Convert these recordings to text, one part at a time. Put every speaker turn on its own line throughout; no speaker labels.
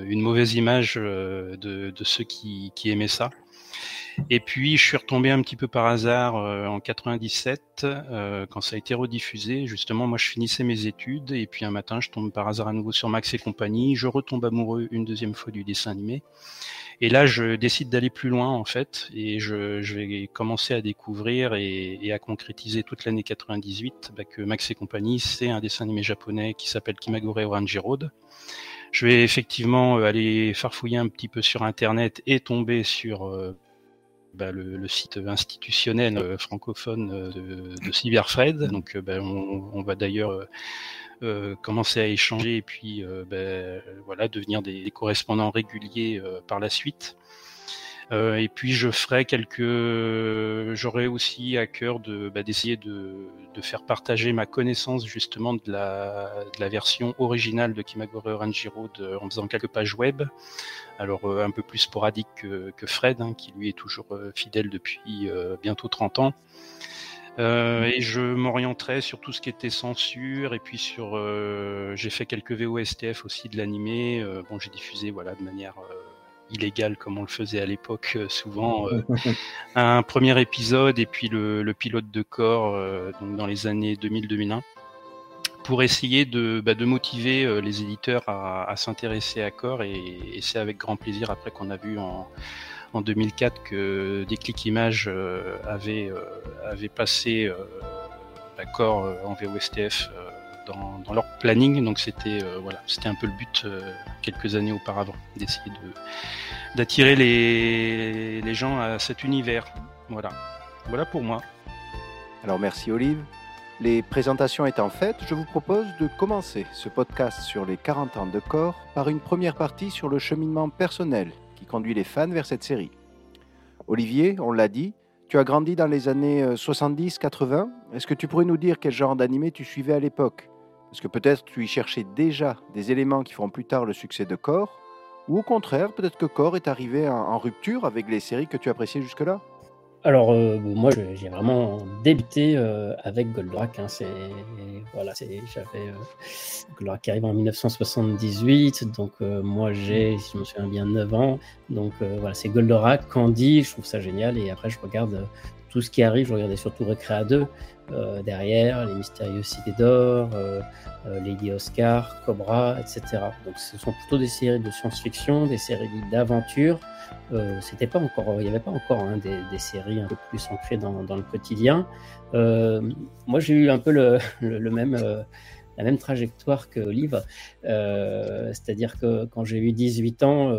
une mauvaise image de ceux qui aimaient ça. Et puis je suis retombé un petit peu par hasard en 97 quand ça a été rediffusé. Justement, moi je finissais mes études et puis un matin je tombe par hasard à nouveau sur Max et compagnie. Je retombe amoureux une deuxième fois du dessin animé. Et là je décide d'aller plus loin en fait et je vais commencer à découvrir et à concrétiser toute l'année 98 que Max et compagnie c'est un dessin animé japonais qui s'appelle Kimagure Orange Road. Je vais effectivement aller farfouiller un petit peu sur internet et tomber sur le site institutionnel francophone de Cyberfred. Donc on va d'ailleurs commencer à échanger et puis devenir des correspondants réguliers par la suite. Et puis j'aurais aussi à cœur d'essayer de faire partager ma connaissance justement de la version originale de Kimagure Orange Road en faisant quelques pages web. Alors un peu plus sporadique que Fred, qui lui est toujours fidèle depuis bientôt 30 ans. Et je m'orienterai sur tout ce qui était censure et puis j'ai fait quelques VOSTF aussi de l'animé. J'ai diffusé de manière illégale comme on le faisait à l'époque souvent un premier épisode et puis le pilote de corps donc dans les années 2000-2001 pour essayer de motiver les éditeurs à s'intéresser à Core et c'est avec grand plaisir après qu'on a vu en 2004 que Déclic Images avait passé Core en VOSTF dans leur planning, donc c'était un peu le but quelques années auparavant, d'essayer d'attirer les gens à cet univers. Voilà pour moi.
Alors merci Olive. Les présentations étant faites, je vous propose de commencer ce podcast sur les 40 ans de Core par une première partie sur le cheminement personnel qui conduit les fans vers cette série. Olivier, on l'a dit, tu as grandi dans les années 70-80. Est-ce que tu pourrais nous dire quel genre d'animé tu suivais à l'époque ? Parce que peut-être tu y cherchais déjà des éléments qui feront plus tard le succès de Core, ou au contraire, peut-être que Core est arrivé en rupture avec les séries que tu appréciais jusque-là ?
Alors, moi, j'ai vraiment débuté avec Goldorak. J'avais Goldorak qui arrive en 1978, donc moi j'ai, si je me souviens bien, 9 ans. Donc c'est Goldorak, Candy, je trouve ça génial. Et après, je regarde tout ce qui arrive. Je regardais surtout Recrea 2 derrière, Les Mystérieuses Cités d'Or, Lady Oscar, Cobra, etc. Donc, ce sont plutôt des séries de science-fiction, des séries d'aventure. Il n'y avait pas encore des séries un peu plus ancrées dans le quotidien. Moi, j'ai eu un peu la même trajectoire que Olive, c'est-à-dire que quand j'ai eu 18 ans,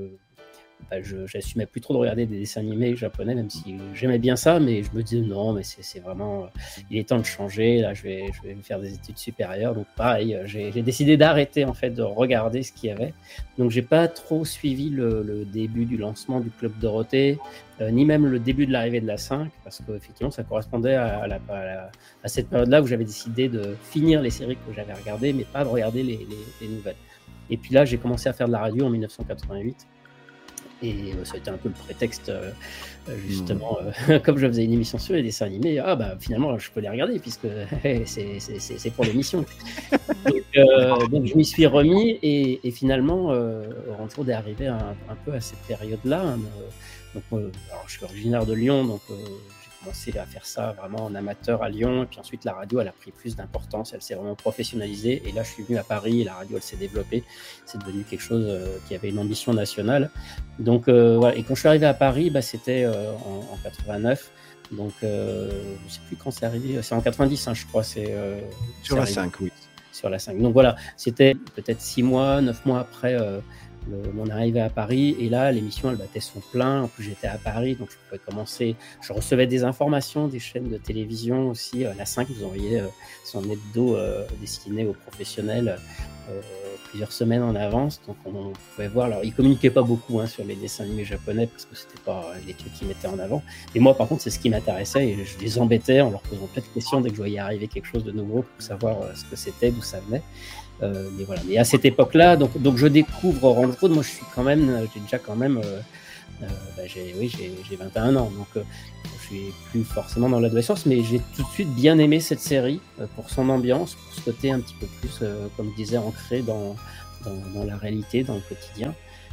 je n'assumais plus trop de regarder des dessins animés japonais, même si j'aimais bien ça, mais je me disais non, mais c'est vraiment, il est temps de changer, là je vais faire des études supérieures. Donc pareil, j'ai décidé d'arrêter en fait de regarder ce qu'il y avait. Donc j'ai pas trop suivi le début du lancement du Club Dorothée, ni même le début de l'arrivée de la 5, parce qu'effectivement ça correspondait à cette période-là où j'avais décidé de finir les séries que j'avais regardées, mais pas de regarder les nouvelles. Et puis là j'ai commencé à faire de la radio en 1988. Et ça a été un peu le prétexte, justement, comme je faisais une émission sur les dessins animés, finalement je peux les regarder puisque c'est pour l'émission. Donc je m'y suis remis et finalement Orange Road est arrivé un peu à cette période-là. Alors, je suis originaire de Lyon, donc j'ai commencé à faire ça vraiment en amateur à Lyon, et puis ensuite la radio elle a pris plus d'importance, elle s'est vraiment professionnalisée, et là je suis venu à Paris et la radio elle s'est développée, c'est devenu quelque chose qui avait une ambition nationale. Donc et quand je suis arrivé à Paris, c'était en 89, donc je sais plus quand c'est arrivé, c'est en 90 je crois,
sur la 5, oui.
Sur la 5, donc voilà, c'était peut-être 6 mois, 9 mois après mon arrivée à Paris, et là l'émission elle battait son plein. En plus j'étais à Paris, donc je pouvais commencer, je recevais des informations des chaînes de télévision aussi. La 5 nous envoyait son hebdo destiné aux professionnels plusieurs semaines en avance, donc on pouvait voir. Alors ils communiquaient pas beaucoup sur les dessins animés japonais parce que c'était pas les trucs qu'ils mettaient en avant, et moi par contre c'est ce qui m'intéressait, et je les embêtais en leur posant plein de questions dès que je voyais arriver quelque chose de nouveau pour savoir ce que c'était, d'où ça venait. Mais voilà. Mais à cette époque-là, donc je découvre Orange Road. Moi, j'ai déjà quand même, j'ai 21 ans, donc je suis plus forcément dans l'adolescence, mais j'ai tout de suite bien aimé cette série pour son ambiance, pour ce côté un petit peu plus, comme je disais, ancré dans dans la réalité, dans le quotidien.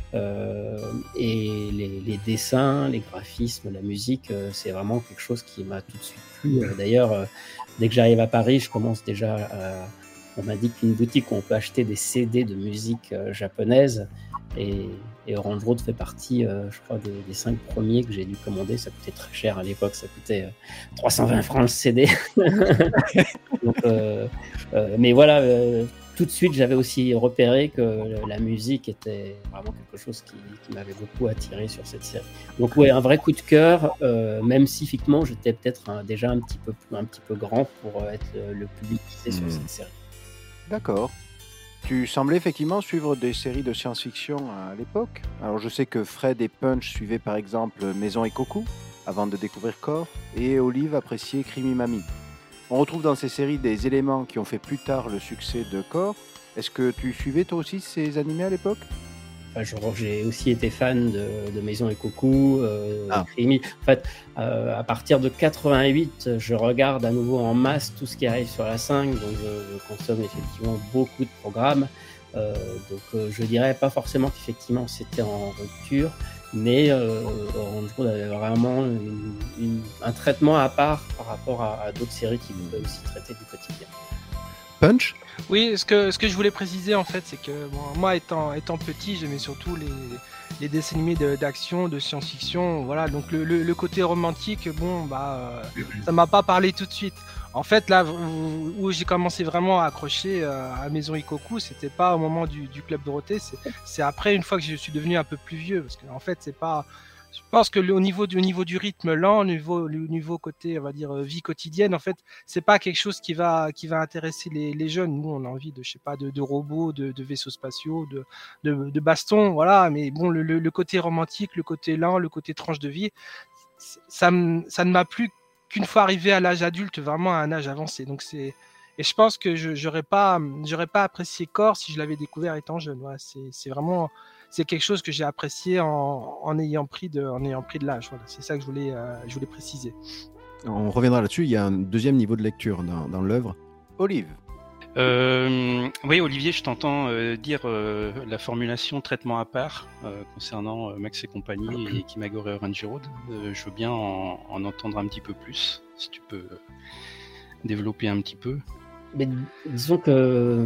Et les dessins, les graphismes, la musique, c'est vraiment quelque chose qui m'a tout de suite plu. D'ailleurs, dès que j'arrive à Paris, je commence déjà à... On m'indique une boutique où on peut acheter des CD de musique japonaise, et Orange Road fait partie, je crois, des 5 premiers que j'ai dû commander. Ça coûtait très cher à l'époque, ça coûtait 320 francs le CD. Donc, mais voilà, tout de suite, j'avais aussi repéré que la musique était vraiment quelque chose qui m'avait beaucoup attiré sur cette série. Donc ouais, un vrai coup de cœur, même si effectivement j'étais peut-être déjà un petit peu grand pour être le public sur cette série.
D'accord. Tu semblais effectivement suivre des séries de science-fiction à l'époque. Alors je sais que Fred et Punch suivaient par exemple Maison et Coucou avant de découvrir Core, et Olive appréciait Crimi Mamie. On retrouve dans ces séries des éléments qui ont fait plus tard le succès de Core. Est-ce que tu suivais toi aussi ces animés à l'époque ?
J'ai aussi été fan de Maison et Coucou, Crimi. En fait, à partir de 88, je regarde à nouveau en masse tout ce qui arrive sur la 5, donc je consomme effectivement beaucoup de programmes. Je dirais pas forcément qu'effectivement c'était en rupture, mais Orange Road avait vraiment un traitement à part par rapport à d'autres séries qui pouvaient aussi traiter du quotidien.
Punch ?
Oui, ce que je voulais préciser en fait, c'est que moi étant petit, j'aimais surtout les dessins animés d'action, de science-fiction, voilà. Donc le côté romantique, ça m'a pas parlé tout de suite. En fait, là où j'ai commencé vraiment à accrocher à Maison Ikoku, c'était pas au moment du Club Dorothée, c'est après, une fois que je suis devenu un peu plus vieux, parce que en fait, c'est pas. Je pense que au niveau du rythme lent, le niveau côté, on va dire, vie quotidienne, en fait, c'est pas quelque chose qui va intéresser les jeunes. Nous, on a envie de robots, de vaisseaux spatiaux, de bastons, voilà. Mais bon, le côté romantique, le côté lent, le côté tranche de vie, ça ne m'a plu qu'une fois arrivé à l'âge adulte, vraiment à un âge avancé. Donc et je pense que j'aurais pas apprécié Core si je l'avais découvert étant jeune. Voilà, c'est vraiment. C'est quelque chose que j'ai apprécié en ayant pris de l'âge. Voilà, c'est ça que je voulais préciser.
On reviendra là-dessus. Il y a un deuxième niveau de lecture dans l'œuvre.
Olive ?
Oui, Olivier, je t'entends dire la formulation traitement à part concernant Max et compagnie et Kimagure Orange Road. Je veux bien en entendre un petit peu plus, si tu peux développer un petit peu.
Mais disons que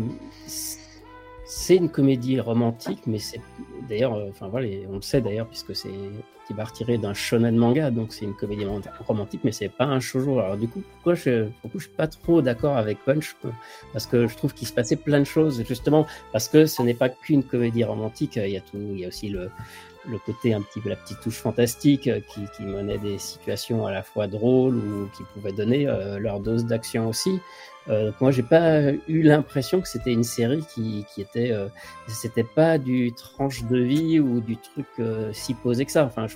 c'est une comédie romantique, mais c'est d'ailleurs, on le sait d'ailleurs, puisque c'est qui va retirer d'un shonen manga, donc c'est une comédie romantique, mais c'est pas un shoujo. Alors du coup, pourquoi je suis pas trop d'accord avec Punch, parce que je trouve qu'il se passait plein de choses, justement, parce que ce n'est pas qu'une comédie romantique, il y a aussi le côté un petit peu, la petite touche fantastique qui menait des situations à la fois drôles ou qui pouvaient donner leur dose d'action aussi. Moi, j'ai pas eu l'impression que c'était une série qui était, c'était pas du tranche de vie ou du truc si posé que ça. Enfin,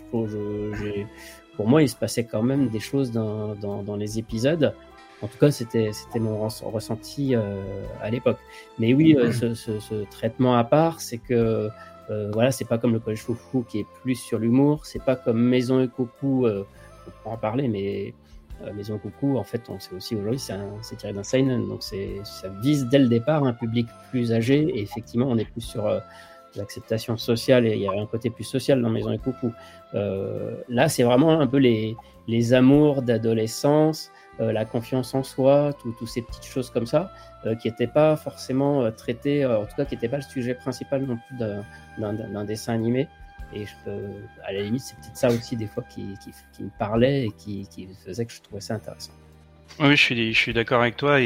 pour moi, il se passait quand même des choses dans les épisodes. En tout cas, c'était mon ressenti à l'époque. Mais oui, ce traitement à part, c'est que voilà, c'est pas comme le Collège Foufou qui est plus sur l'humour. C'est pas comme Maison et Coucou, on pourra en parler, mais Maison et Coucou, en fait, on sait aussi aujourd'hui, c'est tiré d'un seinen, donc ça vise dès le départ un public plus âgé, et effectivement, on est plus sur l'acceptation sociale, et il y a un côté plus social dans Maison et Coucou. Là, c'est vraiment un peu les amours d'adolescence, la confiance en soi, toutes ces petites choses comme ça, qui n'étaient pas forcément traitées, en tout cas qui n'étaient pas le sujet principal non plus d'un dessin animé. Et à la limite, c'est peut-être ça aussi des fois qui me parlait et qui faisait que je trouvais ça intéressant.
Oui, je suis d'accord avec toi,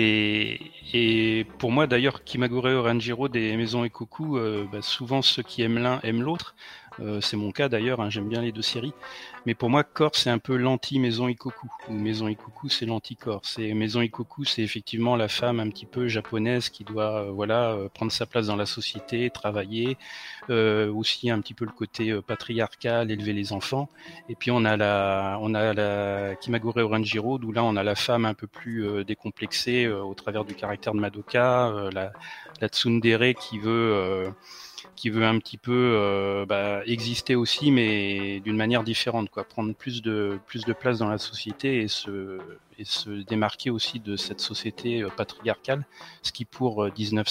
et pour moi d'ailleurs, Kimagure Orange Road et Maison et Coucou, souvent ceux qui aiment l'un aiment l'autre. C'est mon cas d'ailleurs, hein, j'aime bien les deux séries. Mais pour moi, Core, c'est un peu l'anti-Maison Ikoku. Ou Maison Ikoku, c'est l'anti-Core. Maison Ikoku, c'est effectivement la femme un petit peu japonaise qui doit prendre sa place dans la société, travailler. Aussi un petit peu le côté patriarcal, élever les enfants. Et puis on a la Kimagure Orange Road, où là on a la femme un peu plus décomplexée au travers du caractère de Madoka, la tsundere qui veut qui veut un petit peu exister aussi, mais d'une manière différente, quoi, prendre plus de place dans la société et se démarquer aussi de cette société patriarcale, ce qui pour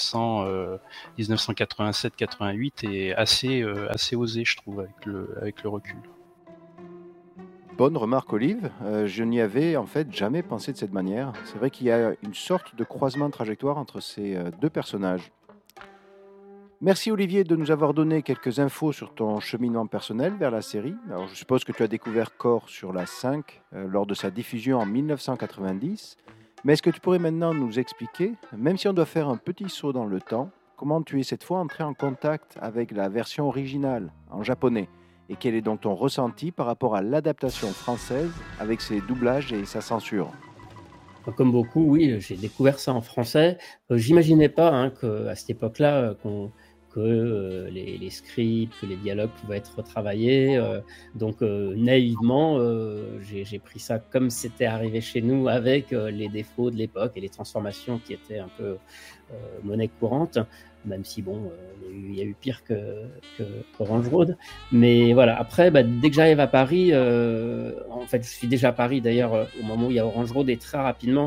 1987-88 est assez osé, je trouve, avec le recul.
Bonne remarque, Olive. Je n'y avais en fait jamais pensé de cette manière. C'est vrai qu'il y a une sorte de croisement de trajectoire entre ces deux personnages. Merci Olivier de nous avoir donné quelques infos sur ton cheminement personnel vers la série. Alors, je suppose que tu as découvert Core sur la 5 lors de sa diffusion en 1990. Mais est-ce que tu pourrais maintenant nous expliquer, même si on doit faire un petit saut dans le temps, comment tu es cette fois entré en contact avec la version originale en japonais? Et quel est donc ton ressenti par rapport à l'adaptation française avec ses doublages et sa censure?
Comme beaucoup, oui, j'ai découvert ça en français. J'imaginais pas qu'à cette époque-là, que les scripts, que les dialogues pouvaient être retravaillés. Donc naïvement, j'ai pris ça comme c'était arrivé chez nous, avec les défauts de l'époque et les transformations qui étaient un peu monnaie courante, même si bon, il y a eu pire que Orange Road. Mais voilà, après, dès que j'arrive à Paris, en fait, je suis déjà à Paris d'ailleurs au moment où il y a Orange Road, et très rapidement,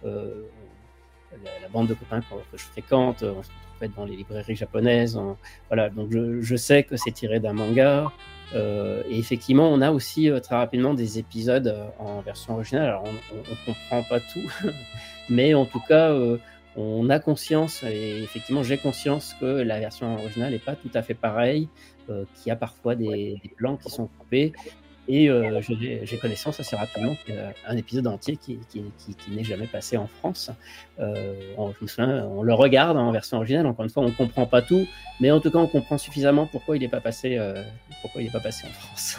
la bande de copains que je fréquente, on se retrouve dans les librairies japonaises. Voilà, donc je sais que c'est tiré d'un manga. Et effectivement, on a aussi très rapidement des épisodes en version originale. Alors, on comprend pas tout, mais en tout cas, on a conscience, et effectivement, j'ai conscience que la version originale n'est pas tout à fait pareille, qu'il y a parfois des plans qui sont coupés. Et j'ai connaissance assez rapidement qu'un épisode entier qui n'est jamais passé en France. Je me souviens, on le regarde en version originale. Encore une fois, on ne comprend pas tout, mais en tout cas, on comprend suffisamment pourquoi il n'est pas passé en France.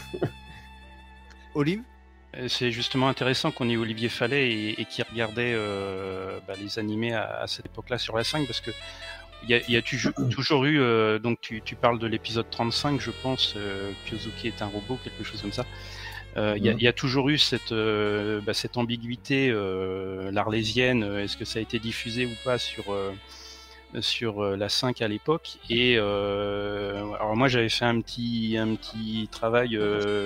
Olive?
C'est justement intéressant qu'on ait Olivier Fallet et qui regardait les animés à cette époque-là sur la 5, parce que il y a toujours eu, donc tu parles de l'épisode 35, je pense, Kyosuke est un robot, quelque chose comme ça. Il y a toujours eu cette ambiguïté l'arlésienne, est-ce que ça a été diffusé ou pas sur la 5 à l'époque. Et alors moi j'avais fait un petit travail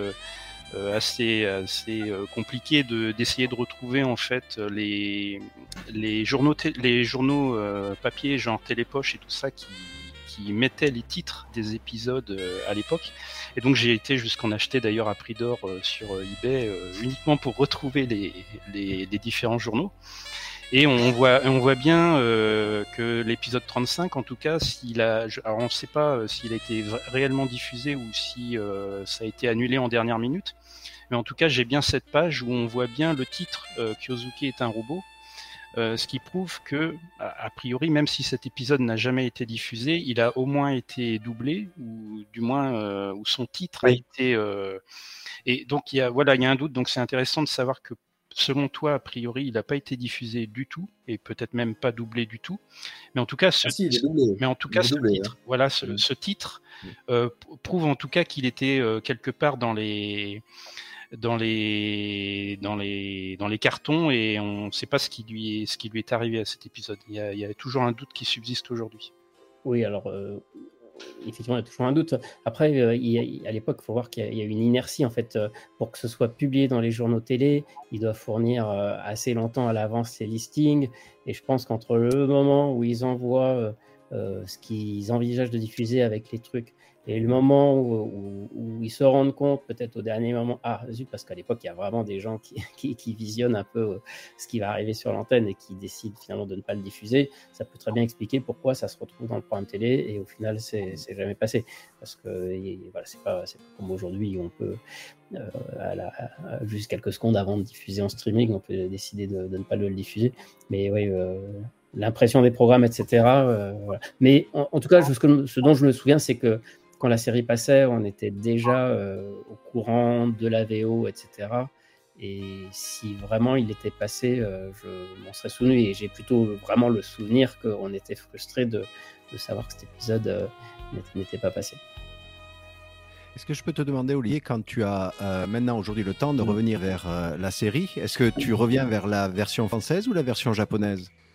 assez compliqué d'essayer de retrouver en fait les journaux papier, genre Télépoche et tout ça, qui mettaient les titres des épisodes à l'époque. Et donc j'ai été jusqu'en acheter d'ailleurs à prix d'or sur eBay uniquement pour retrouver les différents journaux. Et on voit bien que l'épisode 35, en tout cas, alors on ne sait pas s'il a été réellement diffusé ou si ça a été annulé en dernière minute. Mais en tout cas, j'ai bien cette page où on voit bien le titre Kyosuke est un robot, ce qui prouve que, a priori, même si cet épisode n'a jamais été diffusé, il a au moins été doublé, ou du moins où son titre a été. Et donc il y a un doute. Donc c'est intéressant de savoir que, selon toi, a priori, il n'a pas été diffusé du tout, et peut-être même pas doublé du tout. Mais en tout cas, ce titre prouve en tout cas qu'il était quelque part dans les cartons, et on ne sait pas ce qui lui est arrivé à cet épisode. Il y a toujours un doute qui subsiste aujourd'hui.
Oui, alors effectivement, il y a toujours un doute. Après, à l'époque, il faut voir qu'il y a une inertie en fait. Pour que ce soit publié dans les journaux télé, ils doivent fournir assez longtemps à l'avance ces listings. Et je pense qu'entre le moment où ils envoient ce qu'ils envisagent de diffuser avec les trucs, et le moment où ils se rendent compte, peut-être au dernier moment, parce qu'à l'époque, il y a vraiment des gens qui visionnent un peu ce qui va arriver sur l'antenne et qui décident finalement de ne pas le diffuser. Ça peut très bien expliquer pourquoi ça se retrouve dans le programme télé et au final, c'est jamais passé. Parce que c'est pas comme aujourd'hui, on peut, juste quelques secondes avant de diffuser en streaming, on peut décider de ne pas le diffuser. Mais oui, l'impression des programmes, etc. Voilà. Mais en tout cas, ce dont je me souviens, c'est que quand la série passait, on était déjà au courant de la VO, etc. Et si vraiment il était passé, je m'en serais souvenu. Et j'ai plutôt vraiment le souvenir qu'on était frustré de savoir que cet épisode n'était pas passé.
Est-ce que je peux te demander, Olivier, quand tu as maintenant aujourd'hui le temps de revenir vers la série, est-ce que tu reviens vers la version française ou la version japonaise ?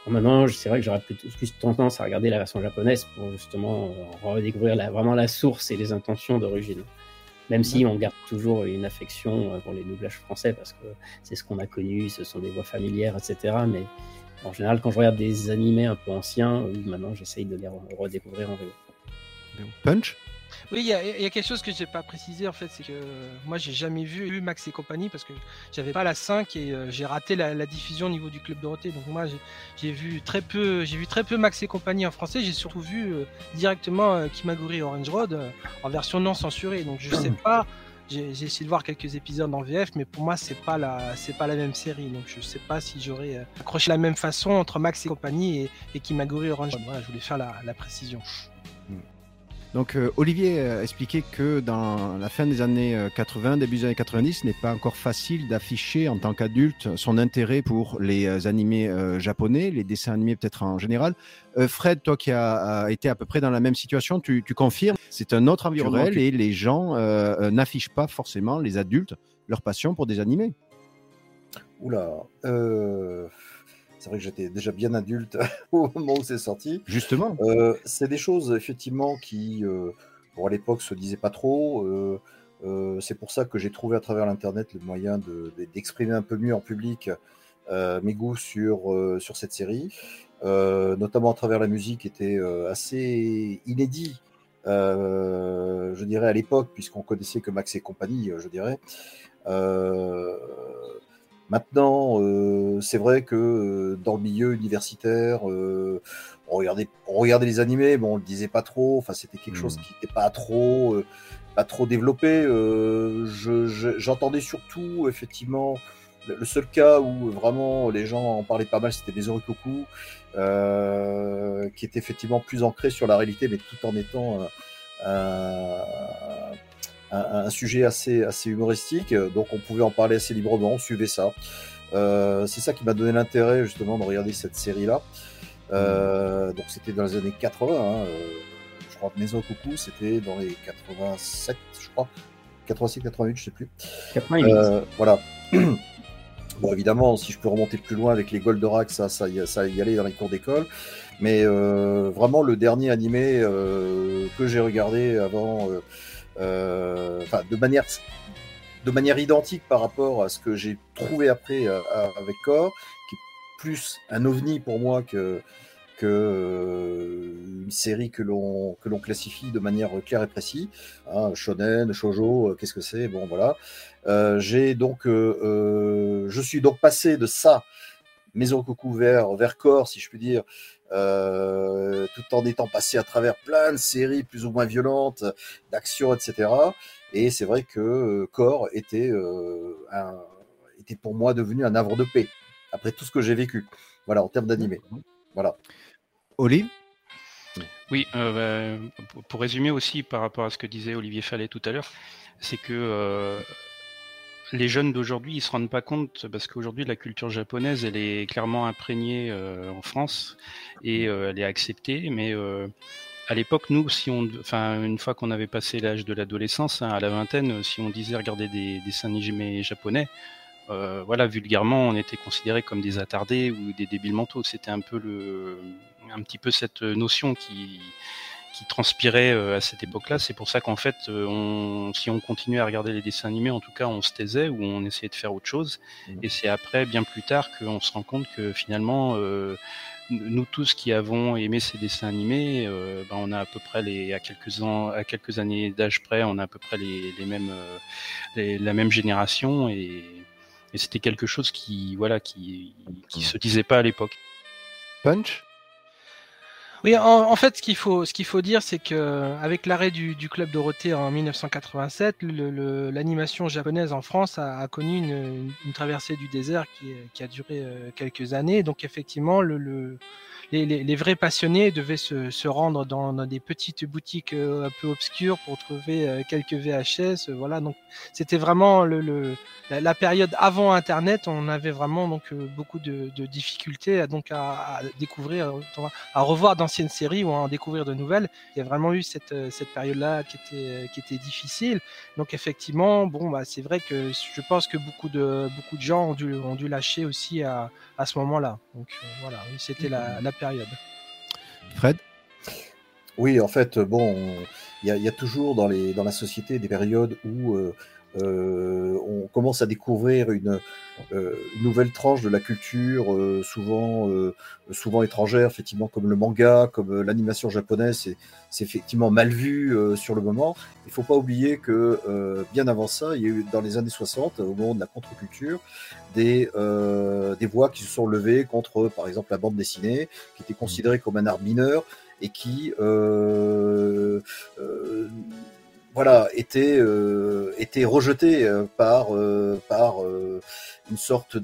Maintenant, c'est vrai que j'aurais plus tendance à regarder la version japonaise pour justement redécouvrir vraiment la source et les intentions d'origine. Même si on garde toujours une affection pour les doublages français, parce que c'est ce qu'on a connu, ce sont des voix familières, etc. Mais en général, quand je regarde des animés un peu anciens, maintenant j'essaye de les redécouvrir en VO.
Punch?
Oui, il y a quelque chose que j'ai pas précisé en fait, c'est que moi j'ai jamais vu Max et compagnie parce que j'avais pas la 5 et j'ai raté la diffusion au niveau du Club Dorothée. Donc moi j'ai vu très peu Max et compagnie en français. J'ai surtout vu directement Kimagure Orange Road en version non censurée. Donc je sais pas. J'ai essayé de voir quelques épisodes en VF, mais pour moi c'est pas la même série. Donc je sais pas si j'aurais accroché la même façon entre Max et compagnie et Kimagure Orange Road. Voilà, je voulais faire la précision.
Donc Olivier expliquait que dans la fin des années 80, début des années 90, ce n'est pas encore facile d'afficher en tant qu'adulte son intérêt pour les animés japonais, les dessins animés peut-être en général. Fred, toi qui as été à peu près dans la même situation, tu confirmes, c'est un autre environnement et les gens n'affichent pas forcément, les adultes, leur passion pour des animés.
Oula, c'est vrai que j'étais déjà bien adulte au moment où c'est sorti.
Justement.
C'est des choses, effectivement, qui, à l'époque, se disaient pas trop. C'est pour ça que j'ai trouvé à travers l'Internet le moyen d'exprimer un peu mieux en public mes goûts sur cette série, notamment à travers la musique qui était assez inédit, je dirais, à l'époque, puisqu'on connaissait que Max et compagnie, je dirais. Maintenant, c'est vrai que dans le milieu universitaire, on regardait les animés, mais on le disait pas trop. Enfin, c'était quelque chose qui n'était pas trop développé. J'entendais surtout, effectivement, le seul cas où vraiment les gens en parlaient pas mal, c'était les Orikoku, qui était effectivement plus ancré sur la réalité, mais tout en étant un sujet assez humoristique, donc on pouvait en parler assez librement, on suivait ça. C'est ça qui m'a donné l'intérêt justement de regarder cette série-là. Donc c'était dans les années 80, je crois que Maison Coucou c'était dans les 87, je crois, 86, 88, je sais plus.
88.
Voilà. Bon, évidemment, si je peux remonter plus loin avec les Goldorak, ça y allait dans les cours d'école. Mais vraiment, le dernier animé que j'ai regardé avant, de manière identique par rapport à ce que j'ai trouvé après avec Core, qui est plus un ovni pour moi que une série que l'on classifie de manière claire et précise. Hein, shonen, shoujo, qu'est-ce que c'est? Bon, voilà. Je suis donc passé de ça, Maison Coucou vers Core, si je puis dire, tout en étant passé à travers plein de séries plus ou moins violentes, d'action, etc. Et c'est vrai que Core était pour moi devenu un havre de paix, après tout ce que j'ai vécu, voilà, en termes d'animé. Voilà.
Olive?
Oui, pour résumer aussi par rapport à ce que disait Olivier Fallet tout à l'heure, c'est que les jeunes d'aujourd'hui, ils se rendent pas compte parce qu'aujourd'hui la culture japonaise, elle est clairement imprégnée en France et elle est acceptée. Mais à l'époque, nous, une fois qu'on avait passé l'âge de l'adolescence, à la vingtaine, si on disait regarder des dessins animés japonais, voilà, vulgairement, on était considérés comme des attardés ou des débiles mentaux. C'était un petit peu cette notion qui transpirait à cette époque-là. C'est pour ça qu'en fait, si on continuait à regarder les dessins animés, en tout cas, on se taisait ou on essayait de faire autre chose. Et c'est après, bien plus tard, qu'on se rend compte que finalement, nous tous qui avons aimé ces dessins animés, on a à peu près à quelques années d'âge près, on a à peu près la même génération et c'était quelque chose qui se disait pas à l'époque.
Punch?
Oui, en fait, ce qu'il faut dire, c'est que avec l'arrêt du Club Dorothée en 1987, l'animation japonaise en France a connu une traversée du désert qui a duré quelques années. Donc effectivement, les vrais passionnés devaient se rendre dans des petites boutiques un peu obscures pour trouver quelques VHS. Voilà, donc c'était vraiment la période avant Internet. On avait vraiment donc beaucoup de difficultés à découvrir, à revoir d'anciennes séries ou à en découvrir de nouvelles. Il y a vraiment eu cette période-là qui était difficile. Donc effectivement, c'est vrai que je pense que beaucoup de gens ont dû lâcher aussi à ce moment-là. Donc voilà, oui, c'était la période.
Fred ?
Oui, en fait, il y a toujours dans la société des périodes où on commence à découvrir une nouvelle tranche de la culture, souvent étrangère, effectivement, comme le manga, comme l'animation japonaise, c'est effectivement mal vu sur le moment. Il ne faut pas oublier que bien avant ça, il y a eu dans les années 60, au moment de la contre-culture, des voix qui se sont levées contre, par exemple, la bande dessinée, qui était considérée comme un art mineur et qui était rejeté par une sorte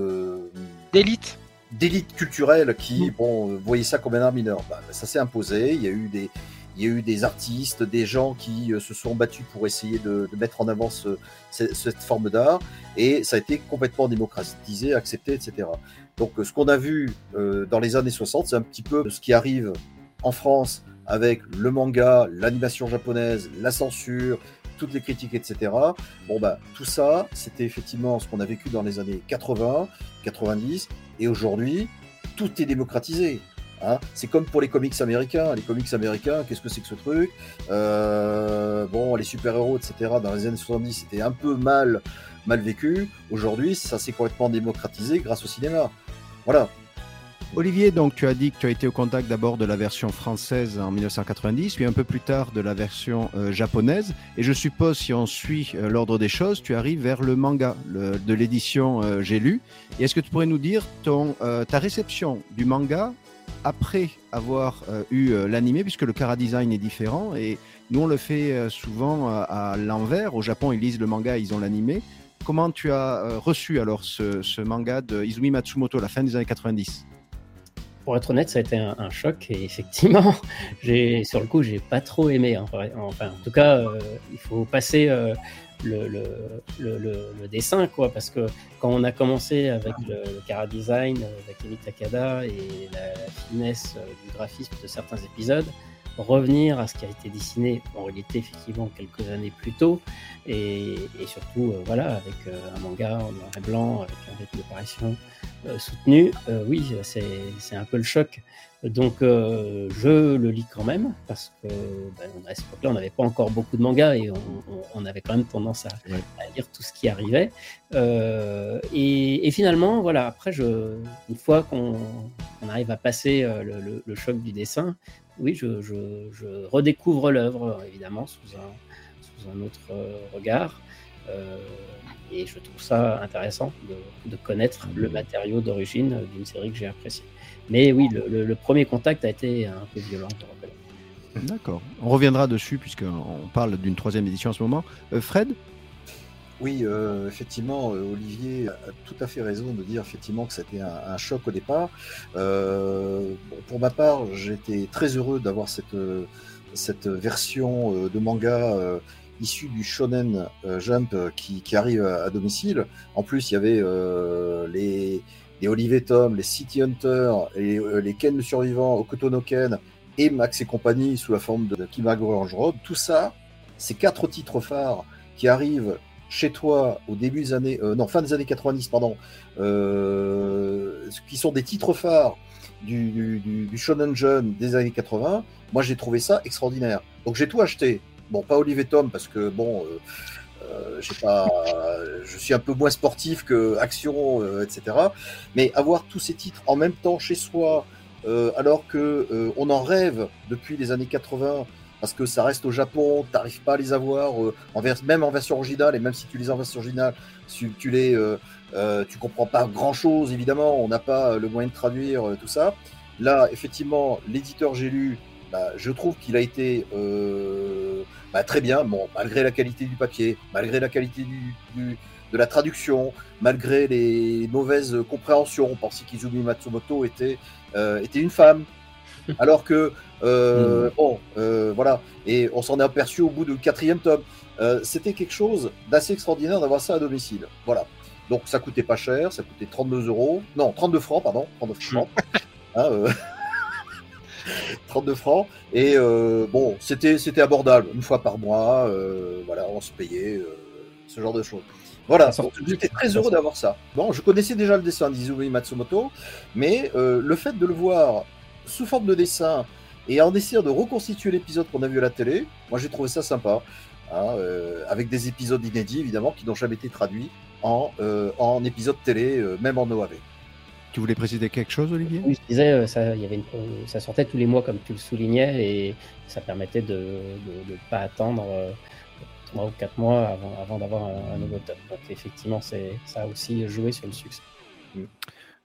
d'élite culturelle qui voyait ça comme un art mineur. Ça s'est imposé. Il y a eu des artistes, des gens qui se sont battus pour essayer de mettre en avant cette forme d'art, et ça a été complètement démocratisé, accepté, etc. Donc ce qu'on a vu dans les années 60, c'est un petit peu ce qui arrive en France avec le manga, l'animation japonaise, la censure, toutes les critiques, etc. Tout ça, c'était effectivement ce qu'on a vécu dans les années 80, 90, et aujourd'hui, tout est démocratisé. Hein, c'est comme pour les comics américains. Les comics américains, qu'est-ce que c'est que ce truc ? Les super-héros, etc., dans les années 70, c'était un peu mal vécu. Aujourd'hui, ça s'est complètement démocratisé grâce au cinéma. Voilà.
Olivier, donc tu as dit que tu as été au contact d'abord de la version française en 1990, puis un peu plus tard de la version japonaise. Et je suppose, si on suit l'ordre des choses, tu arrives vers le manga de l'édition J'ai lu. Et est-ce que tu pourrais nous dire ta réception du manga après avoir eu l'animé, puisque le chara-design est différent, et nous on le fait souvent à l'envers. Au Japon, ils lisent le manga, ils ont l'animé. Comment tu as reçu alors ce manga de Izumi Matsumoto à la fin des années 90 ?
Pour être honnête, ça a été un choc, et effectivement, sur le coup, j'ai pas trop aimé. Enfin, en tout cas, il faut passer le dessin, quoi, parce que quand on a commencé avec le chara-design d'Akemi Takada et la finesse du graphisme de certains épisodes, revenir à ce qui a été dessiné en réalité effectivement quelques années plus tôt, et surtout avec un manga en noir et blanc avec un rythme d'apparition soutenu, oui, c'est un peu le choc. Donc je le lis quand même parce que à cette époque-là on n'avait pas encore beaucoup de mangas et on avait quand même tendance à lire tout ce qui arrivait, et finalement voilà, après une fois qu'on arrive à passer le choc du dessin, oui, je redécouvre l'œuvre évidemment sous un autre regard, et je trouve ça intéressant de connaître le matériau d'origine d'une série que j'ai appréciée. Mais oui, le premier contact a été un peu violent, je me rappelle.
D'accord. On reviendra dessus puisqu'on parle d'une 3e édition en ce moment. Fred ?
Oui, effectivement, Olivier a tout à fait raison de dire effectivement que c'était un choc au départ. Pour ma part, j'étais très heureux d'avoir cette version de manga issue du Shonen Jump qui arrive à domicile. En plus, il y avait les Olive Tom, les City Hunter, et les Ken le Survivant, Hokuto no Ken et Max et compagnie sous la forme de Kimagure Range-Road. Tout ça, ces 4 titres phares qui arrivent chez toi au début des années, fin des années 90, pardon, qui sont des titres phares du Shonen Jump des années 80, moi j'ai trouvé ça extraordinaire. Donc j'ai tout acheté. Bon, pas Olive Tom parce que je suis un peu moins sportif que action, etc. Mais avoir tous ces titres en même temps chez soi, alors que on en rêve depuis les années 80, parce que ça reste au Japon, t'arrives pas à les avoir même en version originale, et même si tu les as en version originale, tu comprends pas grand chose, évidemment, on n'a pas le moyen de traduire tout ça. Là, effectivement, l'éditeur J'ai lu, je trouve qu'il a été très bien, malgré la qualité du papier, malgré la qualité de la traduction, malgré les mauvaises compréhensions. On pensait qu'Izumi Matsumoto était une femme. Alors que, voilà, et on s'en est aperçu au bout du 4e tome. C'était quelque chose d'assez extraordinaire d'avoir ça à domicile. Voilà. Donc ça coûtait pas cher, ça coûtait 32 francs, pardon, 32 francs. 32 francs. Et bon, c'était abordable, une fois par mois, voilà, on se payait ce genre de choses. Voilà, donc, j'étais très heureux d'avoir ça. Bon, je connaissais déjà le dessin d'Izumi Matsumoto, mais le fait de le voir sous forme de dessin et en essayant de reconstituer l'épisode qu'on a vu à la télé, moi j'ai trouvé ça sympa, avec des épisodes inédits évidemment qui n'ont jamais été traduits en épisode télé, même en OAV.
Tu voulais préciser quelque chose, Olivier ?
Oui, je disais, ça sortait tous les mois, comme tu le soulignais, et ça permettait de ne pas attendre 3 ou 4 mois avant d'avoir un nouveau tome. Donc, effectivement, ça a aussi joué sur le succès.
Punch ?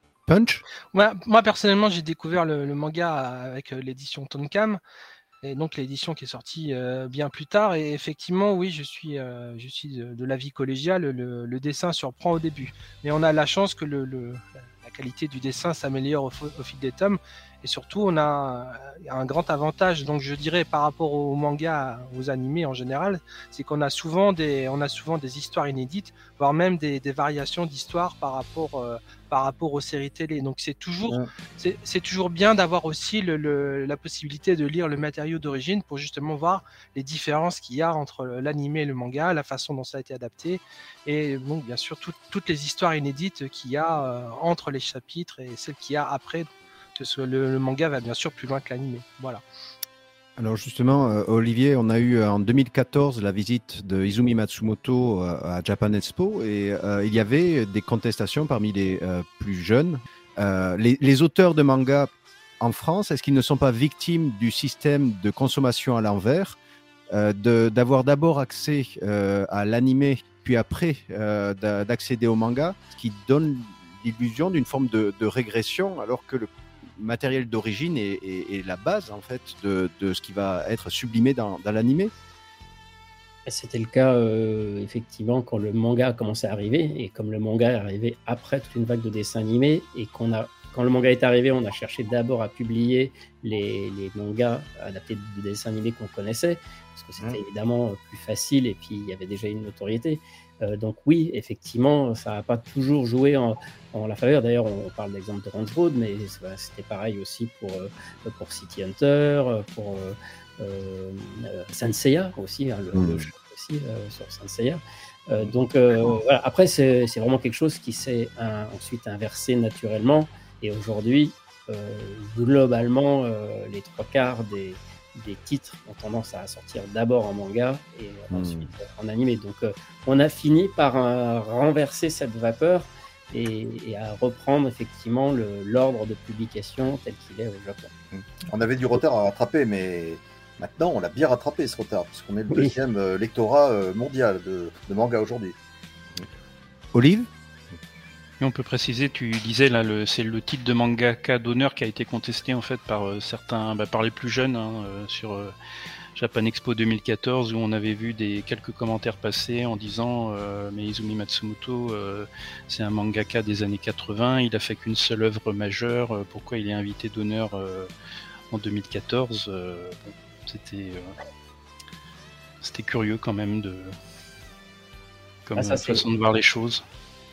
Moi, personnellement, j'ai découvert le manga avec l'édition Tonkam, et donc l'édition qui est sortie bien plus tard. Et effectivement, oui, je suis de l'avis collégial, le dessin surprend au début. Mais on a la chance que la qualité du dessin s'améliore au fil des tomes. Et surtout, on a un grand avantage, donc je dirais par rapport aux mangas, aux animés en général, c'est qu'on a souvent des histoires inédites, voire même des variations d'histoires par rapport aux séries télé. Donc c'est toujours bien d'avoir aussi la possibilité de lire le matériau d'origine pour justement voir les différences qu'il y a entre l'animé et le manga, la façon dont ça a été adapté, et donc bien sûr toutes les histoires inédites qu'il y a entre les chapitres et celles qu'il y a après. Parce que le manga va bien sûr plus loin que l'anime. Voilà.
Alors justement, Olivier, on a eu en 2014 la visite de Izumi Matsumoto à Japan Expo et il y avait des contestations parmi les plus jeunes. Les auteurs de manga en France, est-ce qu'ils ne sont pas victimes du système de consommation à l'envers, d'avoir d'abord accès à l'animé, puis après d'accéder au manga, ce qui donne l'illusion d'une forme de régression, alors que le matériel d'origine est la base en fait de ce qui va être sublimé dans l'animé.
C'était le cas effectivement quand le manga a commencé à arriver, et comme le manga est arrivé après toute une vague de dessins animés, et quand le manga est arrivé, on a cherché d'abord à publier les mangas adaptés de dessins animés qu'on connaissait, parce que c'était évidemment plus facile, et puis il y avait déjà une notoriété. Donc oui, effectivement, ça n'a pas toujours joué en la faveur. D'ailleurs, on parle d'exemple de Range Road, mais c'était pareil aussi pour City Hunter, pour Saint Seiya aussi, le jeu aussi sur Saint Seiya. Donc voilà. Après, c'est vraiment quelque chose qui s'est ensuite inversé naturellement. Et aujourd'hui, globalement, les 3/4 des titres ont tendance à sortir d'abord en manga et ensuite en animé. Donc on a fini par renverser cette vapeur et à reprendre effectivement l'ordre de publication tel qu'il est au Japon.
On avait du retard à rattraper, mais maintenant on l'a bien rattrapé ce retard, puisqu'on est le deuxième lectorat mondial de manga aujourd'hui.
Olive ?
Et on peut préciser, tu disais là, c'est le titre de mangaka d'honneur qui a été contesté en fait par certains, par les plus jeunes sur Japan Expo 2014, où on avait vu quelques commentaires passer en disant mais Izumi Matsumoto c'est un mangaka des années 80, il a fait qu'une seule œuvre majeure, pourquoi il est invité d'honneur en 2014 c'était curieux quand même comme façon de voir les choses.
Olivier ?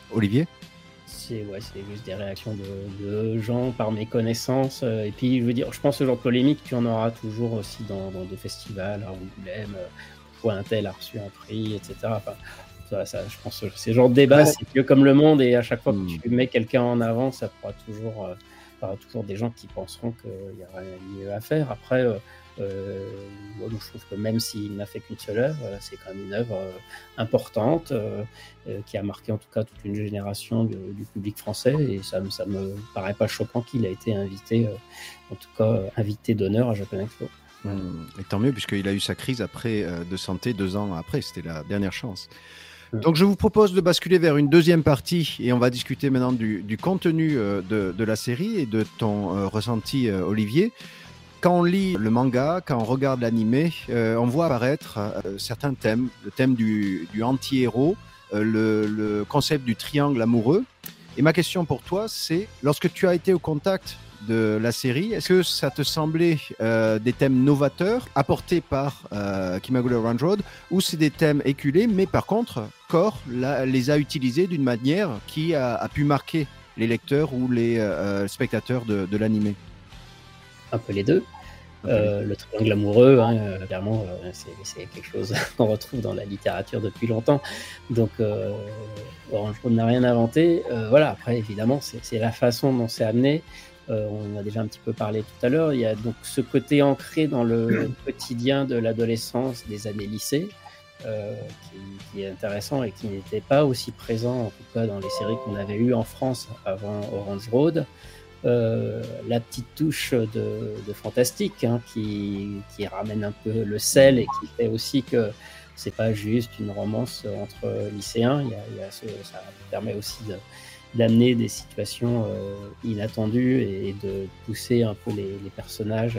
C'est juste des réactions de gens par méconnaissance. Et puis, je veux dire, je pense que ce genre de polémique, tu en auras toujours aussi dans des festivals, à Angoulême, pourquoi un tel a reçu un prix, etc. Enfin, je pense que ces genres de débats, c'est vieux comme le monde, et à chaque fois que tu mets quelqu'un en avant, ça pourra toujours des gens qui penseront qu'il y aura mieux à faire. Après, moi, je trouve que même s'il n'a fait qu'une seule œuvre, c'est quand même une œuvre importante qui a marqué en tout cas toute une génération du public français, et ça me paraît pas choquant qu'il a été invité, en tout cas invité d'honneur à Japan Expo.
Et tant mieux, puisqu'il a eu sa crise de santé 2 ans après, c'était la dernière chance. Donc je vous propose de basculer vers une deuxième partie, et on va discuter maintenant du contenu de la série et de ton ressenti, Olivier. Quand on lit le manga, quand on regarde l'animé, on voit apparaître certains thèmes. Le thème du anti-héros, le concept du triangle amoureux. Et ma question pour toi, c'est, lorsque tu as été au contact de la série, est-ce que ça te semblait des thèmes novateurs apportés par Kimagure Orange Road, ou c'est des thèmes éculés, mais par contre, Core les a utilisés d'une manière qui a pu marquer les lecteurs ou les spectateurs de l'animé?
Un peu les deux. Le triangle amoureux, clairement, c'est quelque chose qu'on retrouve dans la littérature depuis longtemps. Donc, Orange Road n'a rien inventé. Voilà, après, évidemment, c'est la façon dont c'est amené. On a déjà un petit peu parlé tout à l'heure. Il y a donc ce côté ancré dans le quotidien de l'adolescence, des années lycée, qui est intéressant et qui n'était pas aussi présent, en tout cas dans les séries qu'on avait eues en France avant Orange Road. La petite touche de fantastique, qui ramène un peu le sel et qui fait aussi que c'est pas juste une romance entre lycéens. Ça permet aussi d'amener des situations inattendues et de pousser un peu les personnages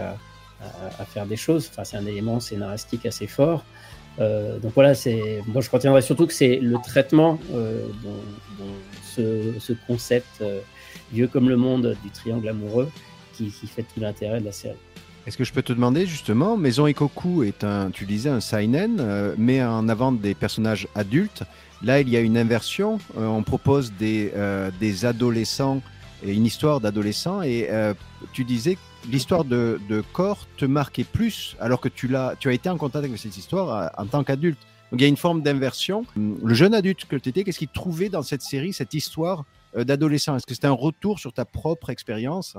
à faire des choses. Enfin, c'est un élément scénaristique assez fort. Donc voilà, moi je retiendrai surtout que c'est le traitement dont ce concept vieux comme le monde du triangle amoureux qui fait tout l'intérêt de la série.
Est-ce que je peux te demander justement, Maison Ikoku est tu disais un seinen, met en avant des personnages adultes. Là, il y a une inversion. On propose des adolescents et une histoire d'adolescents. Et tu disais que l'histoire de Core te marquait plus alors que tu as été en contact avec cette histoire en tant qu'adulte. Donc il y a une forme d'inversion. Le jeune adulte que tu étais, qu'est-ce qu'il trouvait dans cette série, cette histoire d'adolescent? Est-ce que c'était un retour sur ta propre expérience?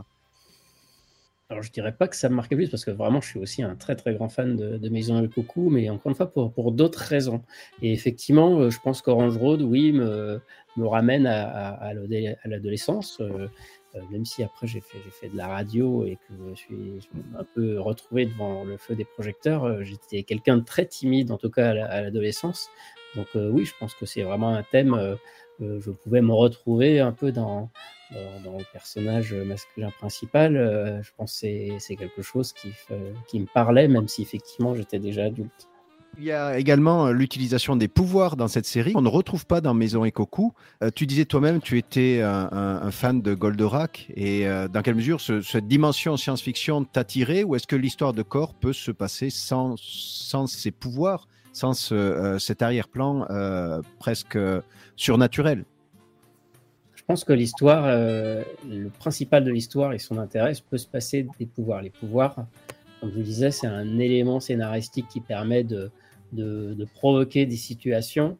Alors, je dirais pas que ça me marquait plus, parce que vraiment, je suis aussi un très très grand fan de Maison Ikoku, mais encore une fois, pour d'autres raisons. Et effectivement, je pense qu'Orange Road, oui, me ramène à l'adolescence, même si après j'ai fait de la radio et que je me suis un peu retrouvé devant le feu des projecteurs. J'étais quelqu'un de très timide, en tout cas à l'adolescence. Donc oui, je pense que c'est vraiment un thème, je pouvais me retrouver un peu dans le personnage masculin principal. Je pense que c'est quelque chose qui me parlait, même si effectivement j'étais déjà adulte.
Il y a également l'utilisation des pouvoirs dans cette série. On ne retrouve pas dans Maison Ikoku. Tu disais toi-même, tu étais un fan de Goldorak. Et dans quelle mesure cette dimension science-fiction t'attirait, ou est-ce que l'histoire de Core peut se passer sans ses pouvoirs, sans cet arrière-plan presque surnaturel?
Je pense que l'histoire, le principal de l'histoire et son intérêt peut se passer des pouvoirs. Les pouvoirs, comme je le disais, c'est un élément scénaristique qui permet de provoquer des situations,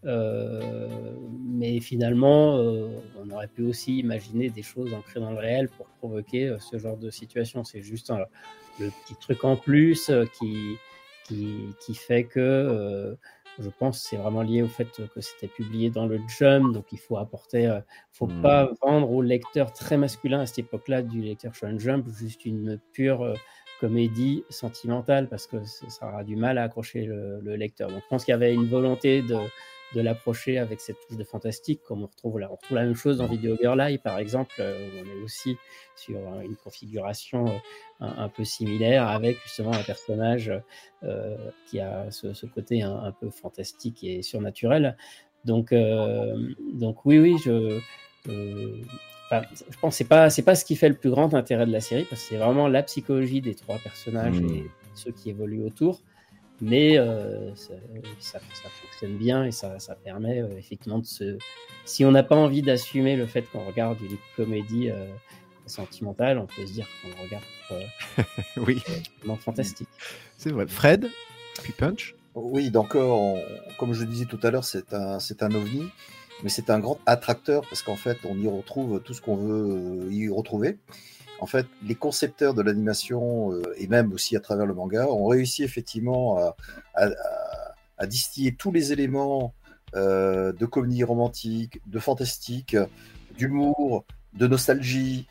mais finalement, on aurait pu aussi imaginer des choses ancrées dans le réel pour provoquer ce genre de situation. C'est juste le petit truc en plus qui fait que je pense que c'est vraiment lié au fait que c'était publié dans le Jump, donc il faut apporter, faut pas vendre au lecteur très masculin à cette époque-là du lecteur Shonen Jump juste une pure comédie sentimentale, parce que ça aura du mal à accrocher le lecteur. Donc je pense qu'il y avait une volonté de l'approcher avec cette touche de fantastique, comme on retrouve là. On retrouve la même chose dans Video Girl Eye, par exemple, où on est aussi sur une configuration un peu similaire, avec justement un personnage qui a ce côté un peu fantastique et surnaturel. Donc oui, je pense que c'est pas ce qui fait le plus grand intérêt de la série, parce que c'est vraiment la psychologie des trois personnages et ceux qui évoluent autour. Mais ça fonctionne bien et ça permet effectivement si on n'a pas envie d'assumer le fait qu'on regarde une comédie sentimentale, on peut se dire qu'on regarde
oui,
fantastique.
C'est vrai. Fred, puis Punch.
Oui, donc comme je le disais tout à l'heure, c'est un ovni, mais c'est un grand attracteur, parce qu'en fait, on y retrouve tout ce qu'on veut y retrouver. En fait, les concepteurs de l'animation, et même aussi à travers le manga, ont réussi effectivement à distiller tous les éléments de comédie romantique, de fantastique, d'humour, de nostalgie,